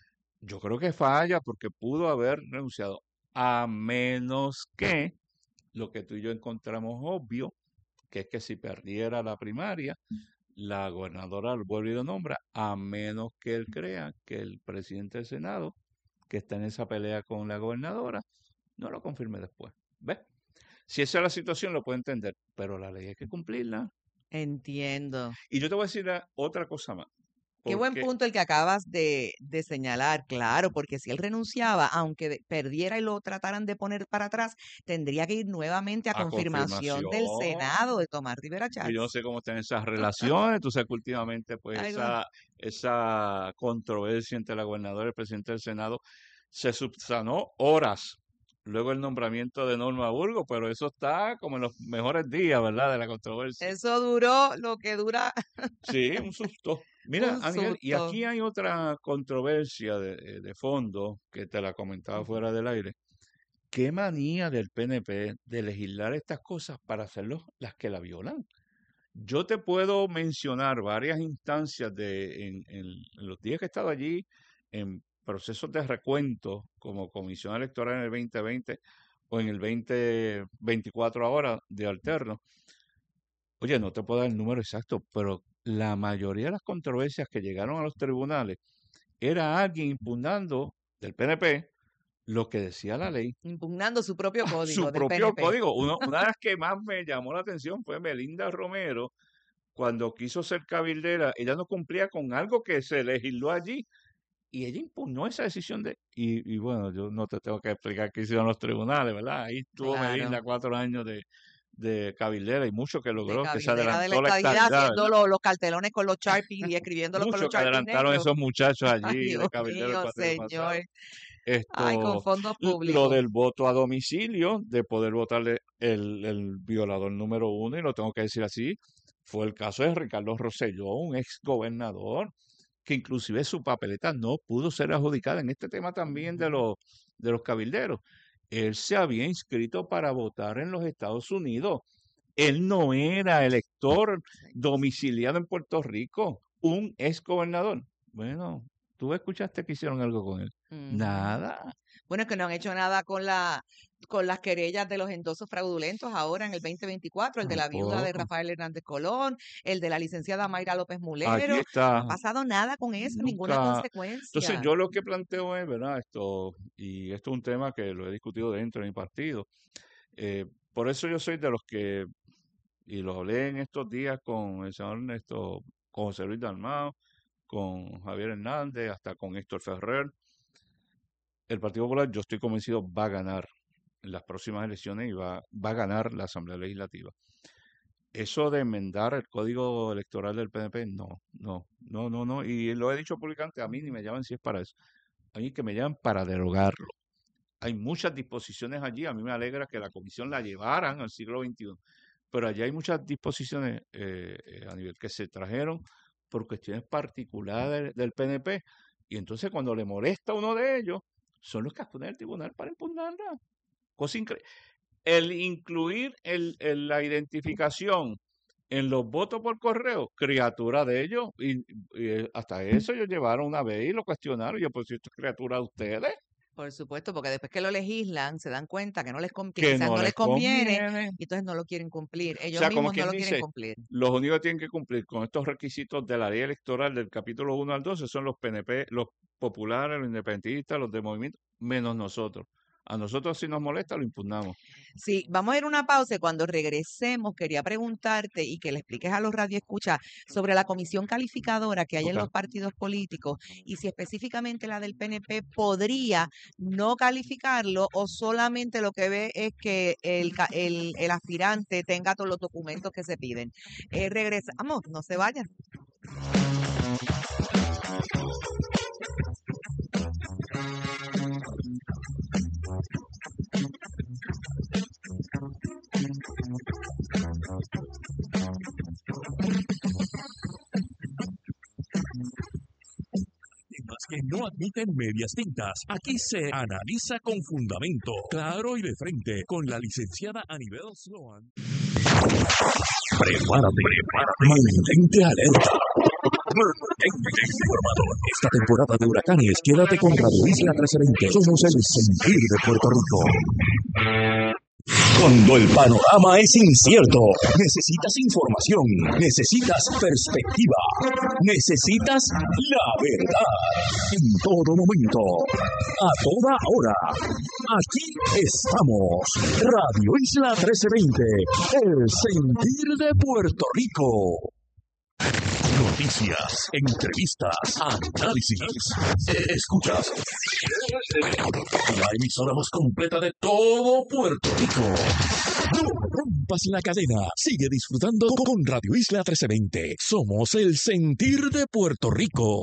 Yo creo que falla porque pudo haber renunciado, a menos que lo que tú y yo encontramos obvio, que es que si perdiera la primaria, la gobernadora lo vuelve y lo nombra, a menos que él crea que el presidente del Senado, que está en esa pelea con la gobernadora, no lo confirme después. ¿Ves? Si esa es la situación, lo puedo entender, pero la ley hay que cumplirla. Entiendo. Y yo te voy a decir ah, otra cosa más. Qué buen Porque punto el que acabas de, de señalar, claro, porque si él renunciaba, aunque de- perdiera y lo trataran de poner para atrás, tendría que ir nuevamente a a confirmación del confirmación, Senado de Tomás Rivera que yo no Chats. sé cómo están esas relaciones, tú sabes que últimamente pues Ay, no. esa, esa controversia entre la gobernadora y el presidente del Senado se subsanó horas luego el nombramiento de Norma Burgos, pero eso está como en los mejores días, ¿verdad? De la controversia. Eso duró lo que dura Sí, un susto. Mira, un Ángel, y susto. aquí hay otra controversia de, eh, de fondo que te la comentaba fuera del aire. Qué manía del P N P de legislar estas cosas para hacerlos las que la violan. Yo te puedo mencionar varias instancias de en, en los días que he estado allí en procesos de recuento como comisión electoral en el veinte veinte o en el veinte veinticuatro ahora de alterno. Oye, no te puedo dar el número exacto, pero la mayoría de las controversias que llegaron a los tribunales era alguien impugnando del P N P lo que decía la ley, Impugnando su propio su código del propio P N P. código. Uno- una de las que más me llamó la atención fue Melinda Romero, cuando quiso ser cabildera, ella no cumplía con algo que se legisló allí y ella impugnó esa decisión de... Y, y bueno, yo no te tengo que explicar qué hicieron los tribunales, ¿verdad? Ahí tuvo Melinda Claro, cuatro años de, de cabildera y mucho que de logró, que se cabildera de la adelantó la estadidad, estadidad, haciendo ¿verdad? lo- los cartelones con los Sharpies y escribiéndolos con los Mucho que Sharpies adelantaron negros. esos muchachos Ay, allí de Dios cabildero el mío, cuatrienio pasado. señor. Ay, con Esto, fondos l- lo públicos. del voto a domicilio, de poder votarle el, el violador número uno, y lo tengo que decir así, fue el caso de Ricardo Rosselló, un ex gobernador, que inclusive su papeleta no pudo ser adjudicada en este tema también de los, de los cabilderos. Él se había inscrito para votar en los Estados Unidos. Él no era elector domiciliado en Puerto Rico, un ex gobernador. Bueno, ¿tú escuchaste que hicieron algo con él? Ujú. Nada. Bueno, es que no han hecho nada con la con las querellas de los endosos fraudulentos ahora en el veinte veinticuatro, el de la viuda de Tampoco. Rafael Hernández Colón, el de la licenciada Mayra López Aquí Mulero. No está. ha pasado nada con eso, ninguna Nunca. consecuencia. Entonces, yo lo que planteo es, ¿verdad? Esto, y esto es un tema que lo he discutido dentro de mi partido. Eh, por eso yo soy de los que, y lo hablé en estos días con el señor Ernesto, con José Luis Dalmau, con Javier Hernández, hasta con Héctor Ferrer. El Partido Popular, yo estoy convencido, va a ganar en las próximas elecciones y va, va a ganar la Asamblea Legislativa. Eso de enmendar el código electoral del P N P, no, no, no, no, no. Y lo he dicho públicamente, a mí ni me llaman si es para eso. A mí que me llaman para derogarlo. Hay muchas disposiciones allí. A mí me alegra que la comisión la llevaran al siglo veintiuno. Pero allí hay muchas disposiciones eh, eh, a nivel que se trajeron por cuestiones particulares del P N P. Y entonces cuando le molesta a uno de ellos, son los que acuden al tribunal para impugnarla. Cosa increíble. El incluir el, el, la identificación en los votos por correo, criatura de ellos, y, y hasta eso ellos llevaron una vez y lo cuestionaron. Yo, pues, si esto es criatura de ustedes, Por supuesto, porque después que lo legislan, se dan cuenta que no les con- que que quizás no no les les conviene conviene. y entonces no lo quieren cumplir. O Ellos sea, como mismos no quien lo quieren dice, cumplir. los únicos que tienen que cumplir con estos requisitos de la ley electoral del capítulo uno al doce son los P N P, los populares, los independentistas, los de movimiento, menos nosotros. A nosotros si nos molesta lo impugnamos. Sí, vamos a ir a una pausa y cuando regresemos quería preguntarte y que le expliques a los radioescuchas sobre la comisión calificadora que hay en Ok. los partidos políticos y si específicamente la del P N P podría no calificarlo o solamente lo que ve es que el, ca- el, el aspirante tenga todos los documentos que se piden. Eh, regresamos, no se vayan. Temas que no admiten medias tintas. Aquí se analiza con fundamento, claro y de frente, con la licenciada Anibel Sloan. Prepárate, prepárate, mantente alerta. Mantente informado. Esta temporada de huracanes, quédate con Radio Isla trescientos veinte. Somos el sentir de Puerto Rico. Cuando el panorama es incierto, necesitas información, necesitas perspectiva, necesitas la verdad. En todo momento, a toda hora. Aquí estamos. Radio Isla trescientos veinte, el sentir de Puerto Rico. Noticias, entrevistas, análisis. Escuchas. La emisora más completa de todo Puerto Rico. No rompas la cadena. Sigue disfrutando con Radio Isla trescientos veinte. Somos el sentir de Puerto Rico.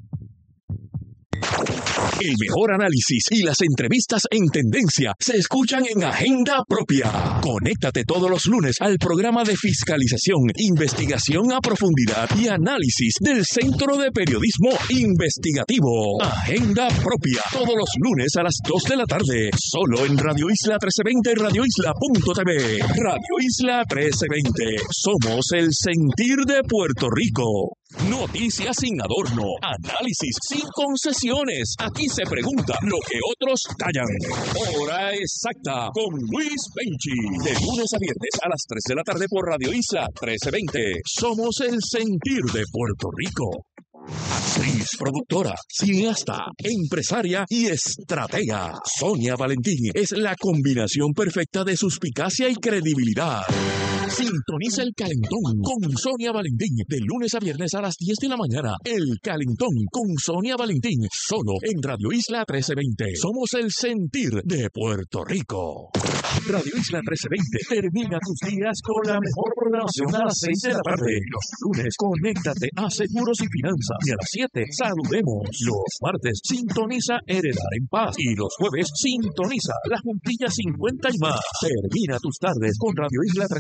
El mejor análisis y las entrevistas en tendencia se escuchan en Agenda Propia. Conéctate todos los lunes al programa de fiscalización, investigación a profundidad y análisis del Centro de Periodismo Investigativo. Agenda Propia, todos los lunes a las dos de la tarde, solo en Radio Isla trescientos veinte y radio isla punto t v. Radio Isla trescientos veinte, somos el sentir de Puerto Rico. Noticias sin adorno, análisis sin concesiones. Aquí se pregunta lo que otros callan. Hora exacta con Luis Benchi. De lunes a viernes a las tres de la tarde por Radio Isla trescientos veinte. Somos el sentir de Puerto Rico. Actriz, productora, cineasta, empresaria y estratega. Sonia Valentín es la combinación perfecta de suspicacia y credibilidad. Sintoniza El Calentón con Sonia Valentín de lunes a viernes a las diez de la mañana. El Calentón con Sonia Valentín, solo en Radio Isla trescientos veinte. Somos el sentir de Puerto Rico. Radio Isla trescientos veinte termina tus días con la mejor programación a las seis de la tarde. Los lunes, conéctate a Seguros y Finanzas. Y a las siete, saludemos. Los martes, sintoniza Heredar en Paz. Y los jueves, sintoniza La Juntilla cincuenta y más. Termina tus tardes con Radio Isla trescientos veinte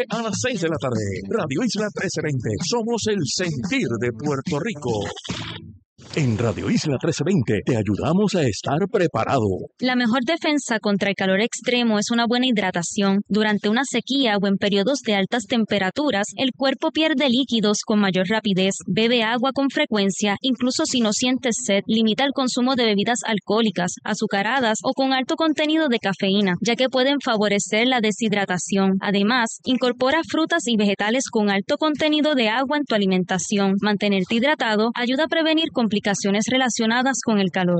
a las seis de la tarde. Radio Isla trece veinte. Somos el sentir de Puerto Rico. En Radio Isla trece veinte te ayudamos a estar preparado. La mejor defensa contra el calor extremo es una buena hidratación. Durante una sequía o en periodos de altas temperaturas, el cuerpo pierde líquidos con mayor rapidez. Bebe agua con frecuencia, incluso si no sientes sed. Limita el consumo de bebidas alcohólicas, azucaradas o con alto contenido de cafeína, ya que pueden favorecer la deshidratación. Además, incorpora frutas y vegetales con alto contenido de agua en tu alimentación. Mantenerte hidratado ayuda a prevenir complicaciones relacionadas con el calor.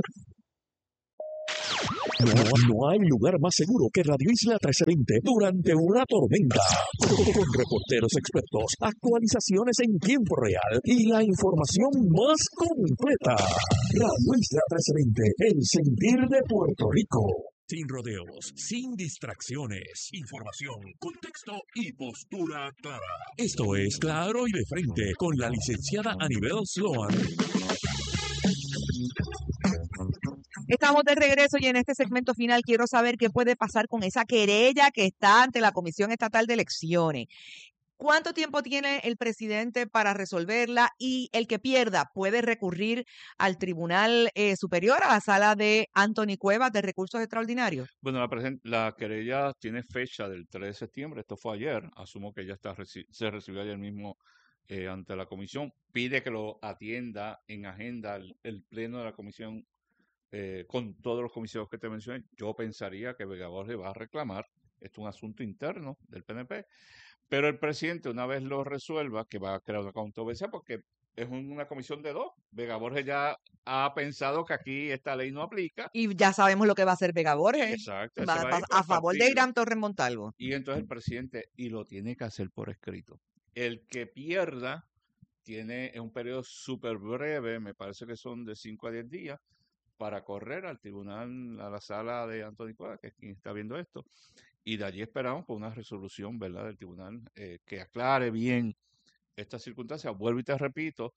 No, no hay lugar más seguro que Radio Isla trece veinte durante una tormenta. Con reporteros expertos, actualizaciones en tiempo real y la información más completa. Radio Isla trece veinte, el sentir de Puerto Rico. Sin rodeos, sin distracciones, información, contexto y postura clara. Esto es Claro y de Frente con la licenciada Anibel Sloan. Estamos de regreso y en este segmento final quiero saber qué puede pasar con esa querella que está ante la Comisión Estatal de Elecciones. ¿Cuánto tiempo tiene el presidente para resolverla? Y el que pierda puede recurrir al Tribunal eh, Superior, a la sala de Anthony Cuevas de Recursos Extraordinarios. Bueno, la, presen- la querella tiene fecha del tres de septiembre, esto fue ayer, asumo que ya está reci- se recibió ayer mismo eh, ante la comisión. Pide que lo atienda en agenda el, el pleno de la comisión eh, con todos los comisionados que te mencioné. Yo pensaría que Vega Borges va a reclamar, esto es un asunto interno del P N P, pero el presidente, una vez lo resuelva, que va a crear una controversia porque es un- una comisión de dos. Vega Borges ya ha pensado que aquí esta ley no aplica. Y ya sabemos lo que va a hacer Vega Borges. Exacto. él Va se a, va a ir pas- por a el favor de partido. Irán Torres Montalvo. Y entonces el presidente, y lo tiene que hacer por escrito. El que pierda tiene es un periodo súper breve, me parece que son de cinco a diez días, para correr al tribunal, a la sala de Anthony Cuevas, que es quien está viendo esto, y de allí esperamos por una resolución, ¿verdad?, del tribunal eh, que aclare bien estas circunstancias. Vuelvo y te repito,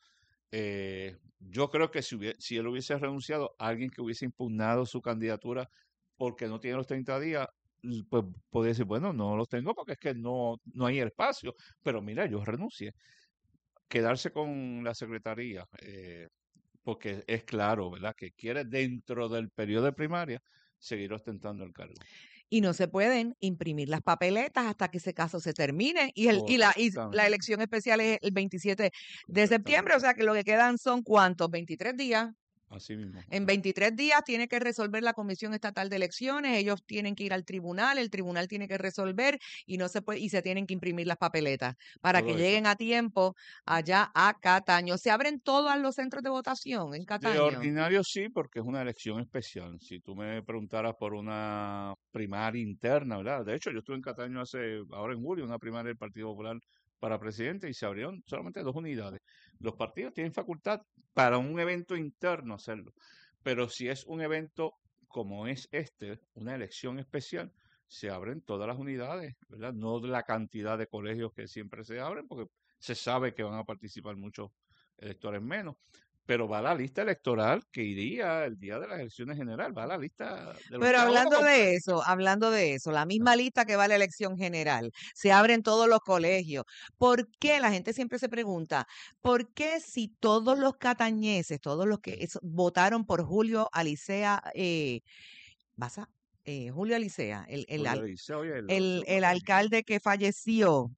eh, yo creo que si, hubie- si él hubiese renunciado, alguien que hubiese impugnado su candidatura porque no tiene los treinta días, l- pues podría decir, bueno, no los tengo porque es que no, no hay espacio, pero mira, yo renuncié. Quedarse con la secretaría, eh, porque es claro, ¿verdad?, que quiere dentro del periodo de primaria seguir ostentando el cargo. Y no se pueden imprimir las papeletas hasta que ese caso se termine. Y, el, y, la, y Correctamente. la elección especial es el veintisiete de Correctamente. septiembre. O sea que lo que quedan son ¿cuántos? veintitrés días. Así mismo. En veintitrés días tiene que resolver la Comisión Estatal de Elecciones, ellos tienen que ir al tribunal, el tribunal tiene que resolver y no se puede y se tienen que imprimir las papeletas para que Todo eso. lleguen a tiempo allá a Cataño. ¿Se abren todos los centros de votación en De Cataño? ordinario sí, porque es una elección especial. Si tú me preguntaras por una primaria interna, ¿verdad? De hecho, yo estuve en Cataño hace, ahora en julio, una primaria del Partido Popular para presidente y se abrieron solamente dos unidades. Los partidos tienen facultad para un evento interno hacerlo, pero si es un evento como es este, una elección especial, se abren todas las unidades, ¿verdad? No la cantidad de colegios que siempre se abren, porque se sabe que van a participar muchos electores menos. Pero va la lista electoral que iría el día de las elecciones generales, va la lista de los Pero que hablando vamos a de eso, hablando de eso, la misma lista que va a la elección general, se abren todos los colegios. ¿Por qué? La gente siempre se pregunta, ¿por qué si todos los catañeses, todos los que es- votaron por Julio Alicea, eh, vas a- eh, Julio Alicea, el, el, Julio al- Eliseo y el el, otro, el ¿no? alcalde que falleció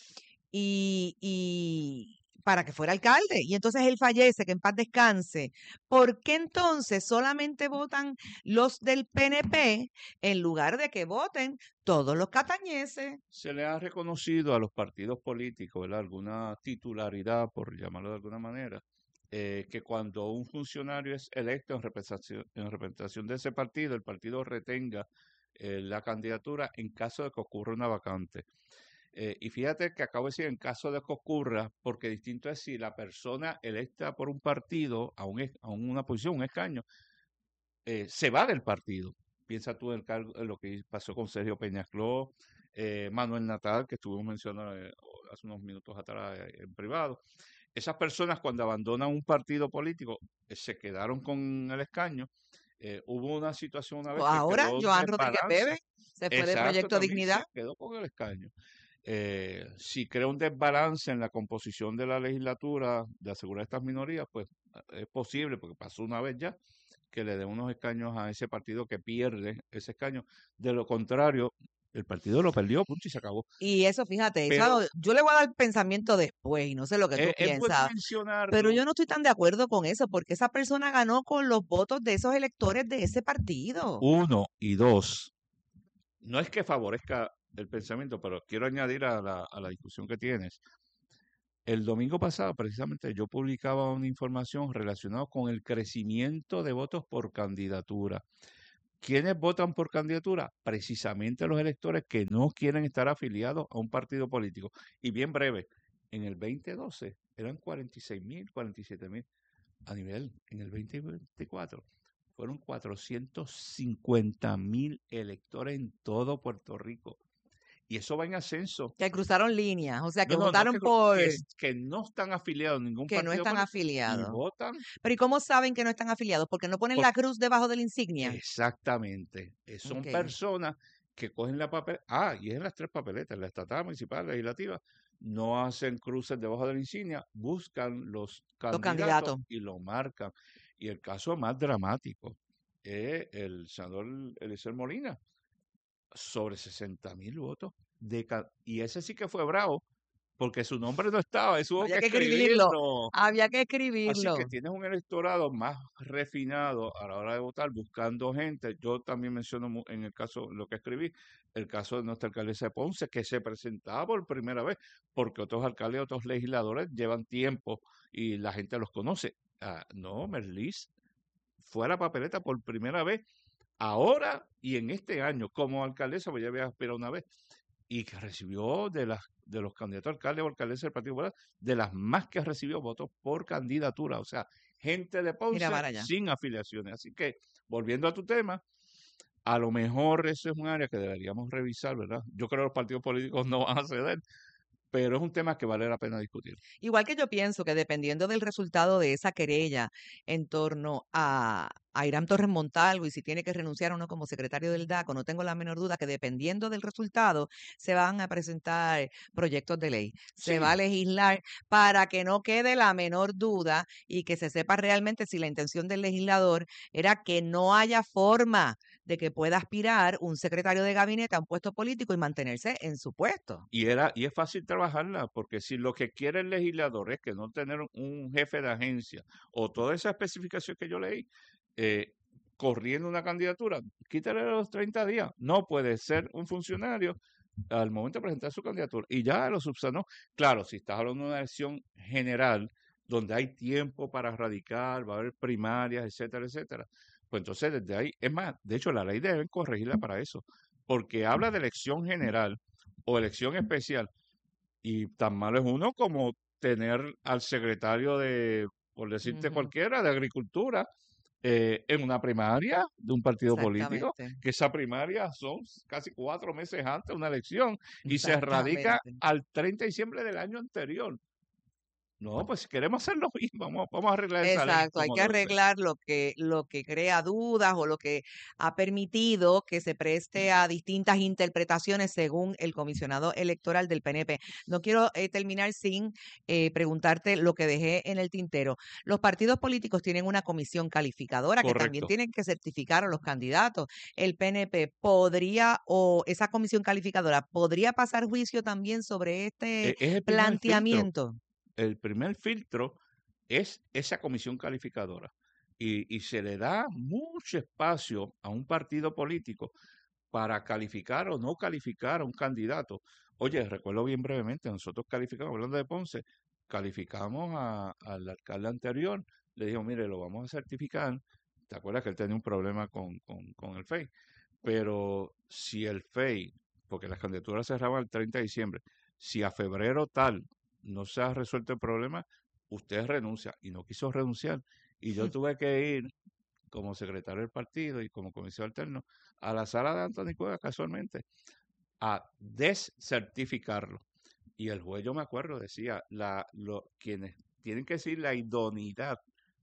y, y para que fuera alcalde, y entonces él fallece, que en paz descanse, ¿por qué entonces solamente votan los del P N P en lugar de que voten todos los catañeses? Se le ha reconocido a los partidos políticos, ¿verdad?, alguna titularidad, por llamarlo de alguna manera, eh, que cuando un funcionario es electo en representación, en representación de ese partido, el partido retenga eh, la candidatura en caso de que ocurra una vacante. Eh, y fíjate que acabo de decir en caso de que ocurra, porque distinto es si la persona electa por un partido a, un, es- a una posición, un escaño, eh, se va del partido. Piensa tú en, el cargo- en lo que pasó con Sergio Peñascló, eh, Manuel Natal, que estuvimos mencionando eh, hace unos minutos atrás eh, en privado. Esas personas cuando abandonan un partido político eh, se quedaron con el escaño. Eh, hubo una situación una vez que Ahora, quedó un Joan Rodríguez desbalance. Bebe se fue de Exacto, Proyecto también Dignidad. se quedó con el escaño. Eh, si crea un desbalance en la composición de la legislatura de asegurar estas minorías, pues es posible, porque pasó una vez ya, que le den unos escaños a ese partido que pierde ese escaño. De lo contrario, el partido lo perdió, punto, y se acabó. Y eso, fíjate, Pero eso, yo le voy a dar pensamiento después y no sé lo que tú es, es bueno piensas, pero mencionarlo. yo no estoy tan de acuerdo con eso porque esa persona ganó con los votos de esos electores de ese partido. Uno y dos, no es que favorezca el pensamiento, pero quiero añadir a la, a la discusión que tienes. El domingo pasado, precisamente, yo publicaba una información relacionada con el crecimiento de votos por candidatura. ¿Quiénes votan por candidatura? Precisamente los electores que no quieren estar afiliados a un partido político. Y bien breve, en el veinte doce eran cuarenta y seis mil, cuarenta y siete mil. A nivel, en el veinte veinticuatro, fueron cuatrocientos cincuenta mil electores en todo Puerto Rico. Y eso va en ascenso. Que cruzaron líneas, o sea, que No, no, no, votaron que, por... que, que no están afiliados a ningún que no partido están político y afiliados. votan. Pero ¿y cómo saben que no están afiliados? Porque no ponen Por- la cruz debajo de la insignia. Exactamente. Eh, Son Ok. personas que cogen la papeleta. Ah, y es en las tres papeletas, la estatal, municipal, legislativa. No hacen cruces debajo de la insignia, buscan los Los candidatos candidatos. y lo marcan. Y el caso más dramático es el senador Eliezer Molina, sobre sesenta mil votos. De ca- y ese sí que fue bravo, porque su nombre no estaba, eso hubo Había que que escribirlo. escribirlo. Había que Así que escribirlo. tienes un electorado más refinado a la hora de votar, buscando gente. Yo también menciono mu- en el caso, lo que escribí, el caso de nuestra alcaldesa de Ponce, que se presentaba por primera vez, porque otros alcaldes, otros legisladores llevan tiempo y la gente los conoce. Ah, no, Merlis fue a la papeleta por primera vez, ahora y en este año, como alcaldesa, pues ya había aspirado una vez, y que recibió de las de los candidatos a alcalde o alcaldesa del Partido Popular, de las más que recibió votos por candidatura, o sea, gente de Mira Ponce para allá. sin afiliaciones. Así que, volviendo a tu tema, a lo mejor eso es un área que deberíamos revisar, ¿verdad? Yo creo que los partidos políticos no van a ceder, pero es un tema que vale la pena discutir. Igual que yo pienso que dependiendo del resultado de esa querella en torno a, a Irán Torres Montalvo y si tiene que renunciar o no como secretario del DACO, no tengo la menor duda que dependiendo del resultado se van a presentar proyectos de ley. Se va a Sí, legislar para que no quede la menor duda y que se sepa realmente si la intención del legislador era que no haya forma de que pueda aspirar un secretario de gabinete a un puesto político y mantenerse en su puesto. y era y es fácil trabajarla, porque si lo que quiere el legislador es que no tener un jefe de agencia o toda esa especificación que yo leí, eh, corriendo una candidatura, quítale los treinta días. No puede ser un funcionario al momento de presentar su candidatura. Y ya lo subsanó. Claro, si estás hablando de una elección general, donde hay tiempo para radicar, va a haber primarias, etcétera, etcétera, pues entonces desde ahí, es más, de hecho la ley deben corregirla para eso, porque habla de elección general o elección especial, y tan malo es uno como tener al secretario de, por decirte Ujú, cualquiera, de Agricultura, eh, en una primaria de un partido político, exactamente, que esa primaria son casi cuatro meses antes de una elección y se radica exactamente. al treinta de diciembre del año anterior. No, pues si queremos hacer lo mismo, vamos, vamos a arreglar esa ley Exacto, hay como que debe ser. arreglar lo que, lo que crea dudas o lo que ha permitido que se preste a distintas interpretaciones según el comisionado electoral del P N P. No quiero eh, terminar sin eh, preguntarte lo que dejé en el tintero. Los partidos políticos tienen una comisión calificadora que también Correcto. tienen que certificar a los candidatos. El P N P podría, o esa comisión calificadora, podría pasar juicio también sobre este E- Es el primer filtro. planteamiento. El primer filtro es esa comisión calificadora. Y, y se le da mucho espacio a un partido político para calificar o no calificar a un candidato. Oye, recuerdo bien brevemente, nosotros calificamos, hablando de Ponce, calificamos a- al alcalde anterior, le dijo, mire, lo vamos a certificar. ¿Te acuerdas que él tenía un problema con, con, con el F E I? Pero si el F E I, porque las candidaturas cerraban el treinta de diciembre, si a febrero tal no se ha resuelto el problema, usted renuncia. Y no quiso renunciar. Y yo tuve que ir como secretario del partido y como comisionado alterno a la sala de Anthony Cuevas casualmente a descertificarlo. Y el juez, yo me acuerdo, decía, la, lo, quienes tienen que decir la idoneidad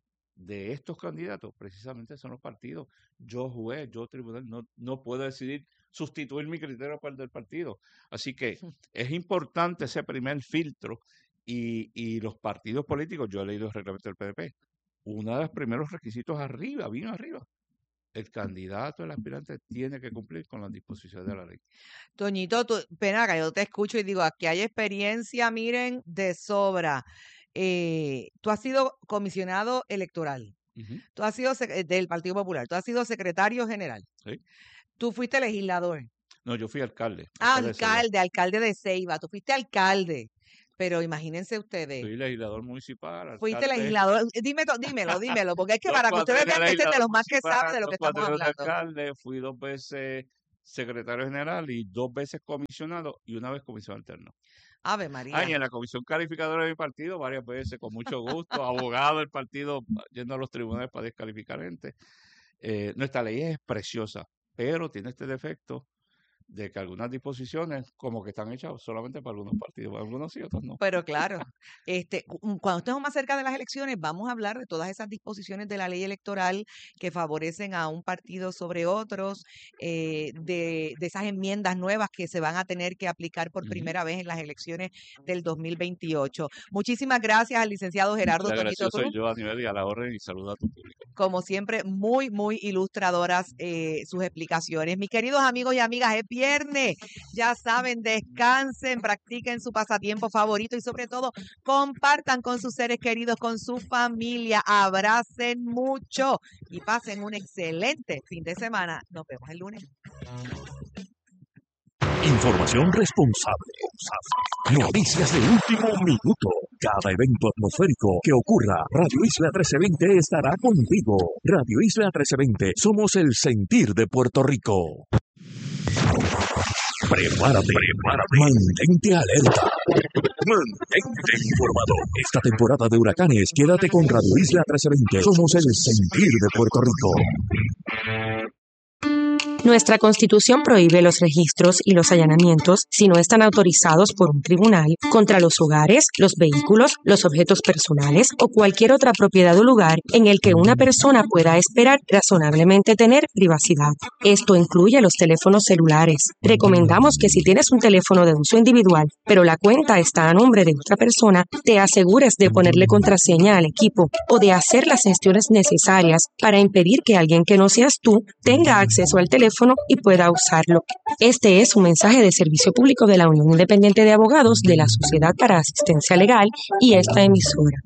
de estos candidatos precisamente son los partidos. Yo juez, yo tribunal, no, no puedo decidir sustituir mi criterio para el del partido. Así que es importante ese primer filtro y, y los partidos políticos, yo he leído el reglamento del P D P, uno de los primeros requisitos arriba, bien arriba, el candidato, el aspirante, tiene que cumplir con las disposiciones de la ley. Toñito, tú, pena que yo te escucho y digo, aquí hay experiencia, miren, de sobra. Eh, tú has sido comisionado electoral, uh-huh. Tú has sido sec- del Partido Popular, tú has sido secretario general, sí. Tú fuiste legislador. No, yo fui alcalde. Ah, alcalde, alcalde de Ceiba, tú fuiste alcalde. Pero imagínense ustedes. Soy legislador municipal. Alcalde. Fuiste legislador. Dime, dímelo, dímelo, porque es que para que ustedes vean que este es de los más que sabe de lo que estamos hablando. Alcalde, fui dos veces secretario general y dos veces comisionado y una vez comisión alterno. Ave María. Ah, y en la comisión calificadora de mi partido varias veces, con mucho gusto, abogado del partido yendo a los tribunales para descalificar gente. Eh, nuestra ley es preciosa, pero tiene este defecto de que algunas disposiciones como que están hechas solamente para algunos partidos, para algunos sí, otros no. Pero claro, este, cuando estemos más cerca de las elecciones vamos a hablar de todas esas disposiciones de la ley electoral que favorecen a un partido sobre otros, eh, de, de esas enmiendas nuevas que se van a tener que aplicar por uh-huh. primera vez en las elecciones del dos mil veintiocho. Muchísimas gracias al licenciado Gerardo Toñito Cruz. Soy yo, a nivel y a la orden, y saludo a tu público. Como siempre, muy, muy ilustradoras eh, sus explicaciones. Mis queridos amigos y amigas, es viernes, ya saben, descansen, practiquen su pasatiempo favorito y sobre todo compartan con sus seres queridos, con su familia, abracen mucho y pasen un excelente fin de semana. Nos vemos el lunes. Información responsable. Noticias de último minuto. Cada evento atmosférico que ocurra, Radio Isla trece veinte estará contigo. Radio Isla trece veinte, somos el sentir de Puerto Rico. Prepárate, prepárate, mantente alerta, mantente informado. Esta temporada de huracanes, quédate con Radio Isla trece veinte. Somos el sentir de Puerto Rico. Nuestra Constitución prohíbe los registros y los allanamientos si no están autorizados por un tribunal contra los hogares, los vehículos, los objetos personales o cualquier otra propiedad o lugar en el que una persona pueda esperar razonablemente tener privacidad. Esto incluye los teléfonos celulares. Recomendamos que si tienes un teléfono de uso individual, pero la cuenta está a nombre de otra persona, te asegures de ponerle contraseña al equipo o de hacer las gestiones necesarias para impedir que alguien que no seas tú tenga acceso al teléfono y pueda usarlo. Este es un mensaje de servicio público de la Unión Independiente de Abogados de la Sociedad para Asistencia Legal y esta emisora.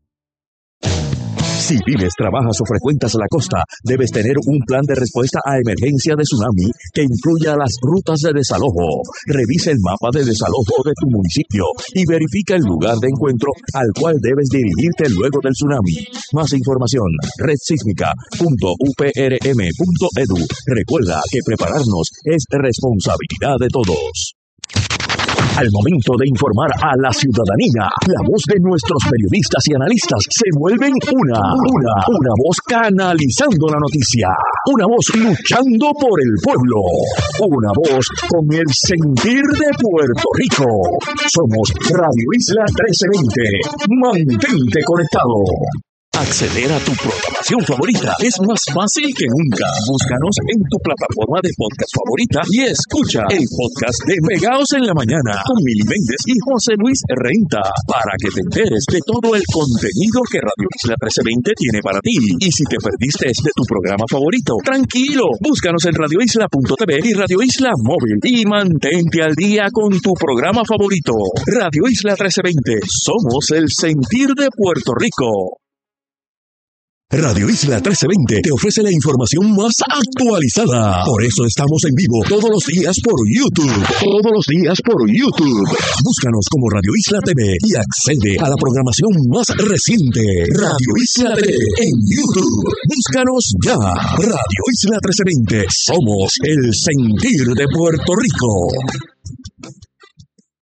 Si vives, trabajas o frecuentas la costa, debes tener un plan de respuesta a emergencia de tsunami que incluya las rutas de desalojo. Revisa el mapa de desalojo de tu municipio y verifica el lugar de encuentro al cual debes dirigirte luego del tsunami. Más información, red sísmica punto u p r m punto e d u. Recuerda que prepararnos es responsabilidad de todos. Al momento de informar a la ciudadanía, la voz de nuestros periodistas y analistas se vuelven una, una, una voz canalizando la noticia, una voz luchando por el pueblo, una voz con el sentir de Puerto Rico. Somos Radio Isla trece veinte. Mantente conectado. Acceder a tu programación favorita es más fácil que nunca. Búscanos en tu plataforma de podcast favorita y escucha el podcast de Pegaos en la Mañana con Mili Méndez y José Luis Renta para que te enteres de todo el contenido que Radio Isla trece veinte tiene para ti. Y si te perdiste de tu programa favorito, tranquilo, búscanos en radio isla punto t v y Radio Isla Móvil y mantente al día con tu programa favorito. Radio Isla trece veinte, somos el sentir de Puerto Rico. Radio Isla trece veinte te ofrece la información más actualizada. Por eso estamos en vivo todos los días por YouTube. Todos los días por YouTube. Búscanos como Radio Isla T V y accede a la programación más reciente. Radio Isla T V en YouTube. Búscanos ya. Radio Isla trece veinte. Somos el sentir de Puerto Rico.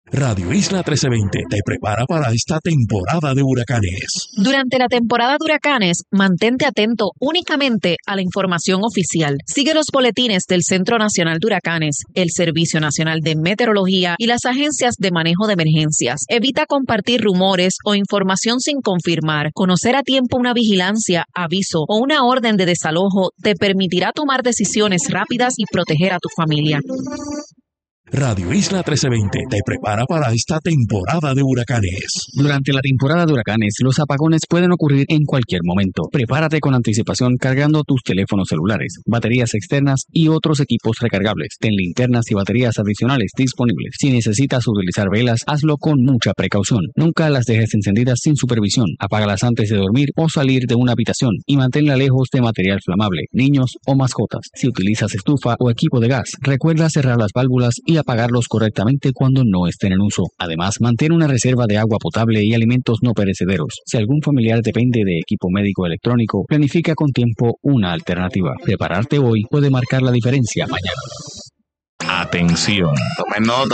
Radio Isla trece veinte te prepara para esta temporada de huracanes. Durante la temporada de huracanes, mantente atento únicamente a la información oficial. Sigue los boletines del Centro Nacional de Huracanes, el Servicio Nacional de Meteorología y las agencias de manejo de emergencias. Evita compartir rumores o información sin confirmar. Conocer a tiempo una vigilancia, aviso o una orden de desalojo te permitirá tomar decisiones rápidas y proteger a tu familia. Radio Isla trece veinte te prepara para esta temporada de huracanes. Durante la temporada de huracanes, los apagones pueden ocurrir en cualquier momento. Prepárate con anticipación cargando tus teléfonos celulares, baterías externas y otros equipos recargables. Ten linternas y baterías adicionales disponibles. Si necesitas utilizar velas, hazlo con mucha precaución. Nunca las dejes encendidas sin supervisión. Apágalas antes de dormir o salir de una habitación y manténla lejos de material flamable, niños o mascotas. Si utilizas estufa o equipo de gas, recuerda cerrar las válvulas y apagarlos correctamente cuando no estén en uso. Además, mantén una reserva de agua potable y alimentos no perecederos. Si algún familiar depende de equipo médico electrónico, planifica con tiempo una alternativa. Prepararte hoy puede marcar la diferencia mañana. Atención. Tomen nota.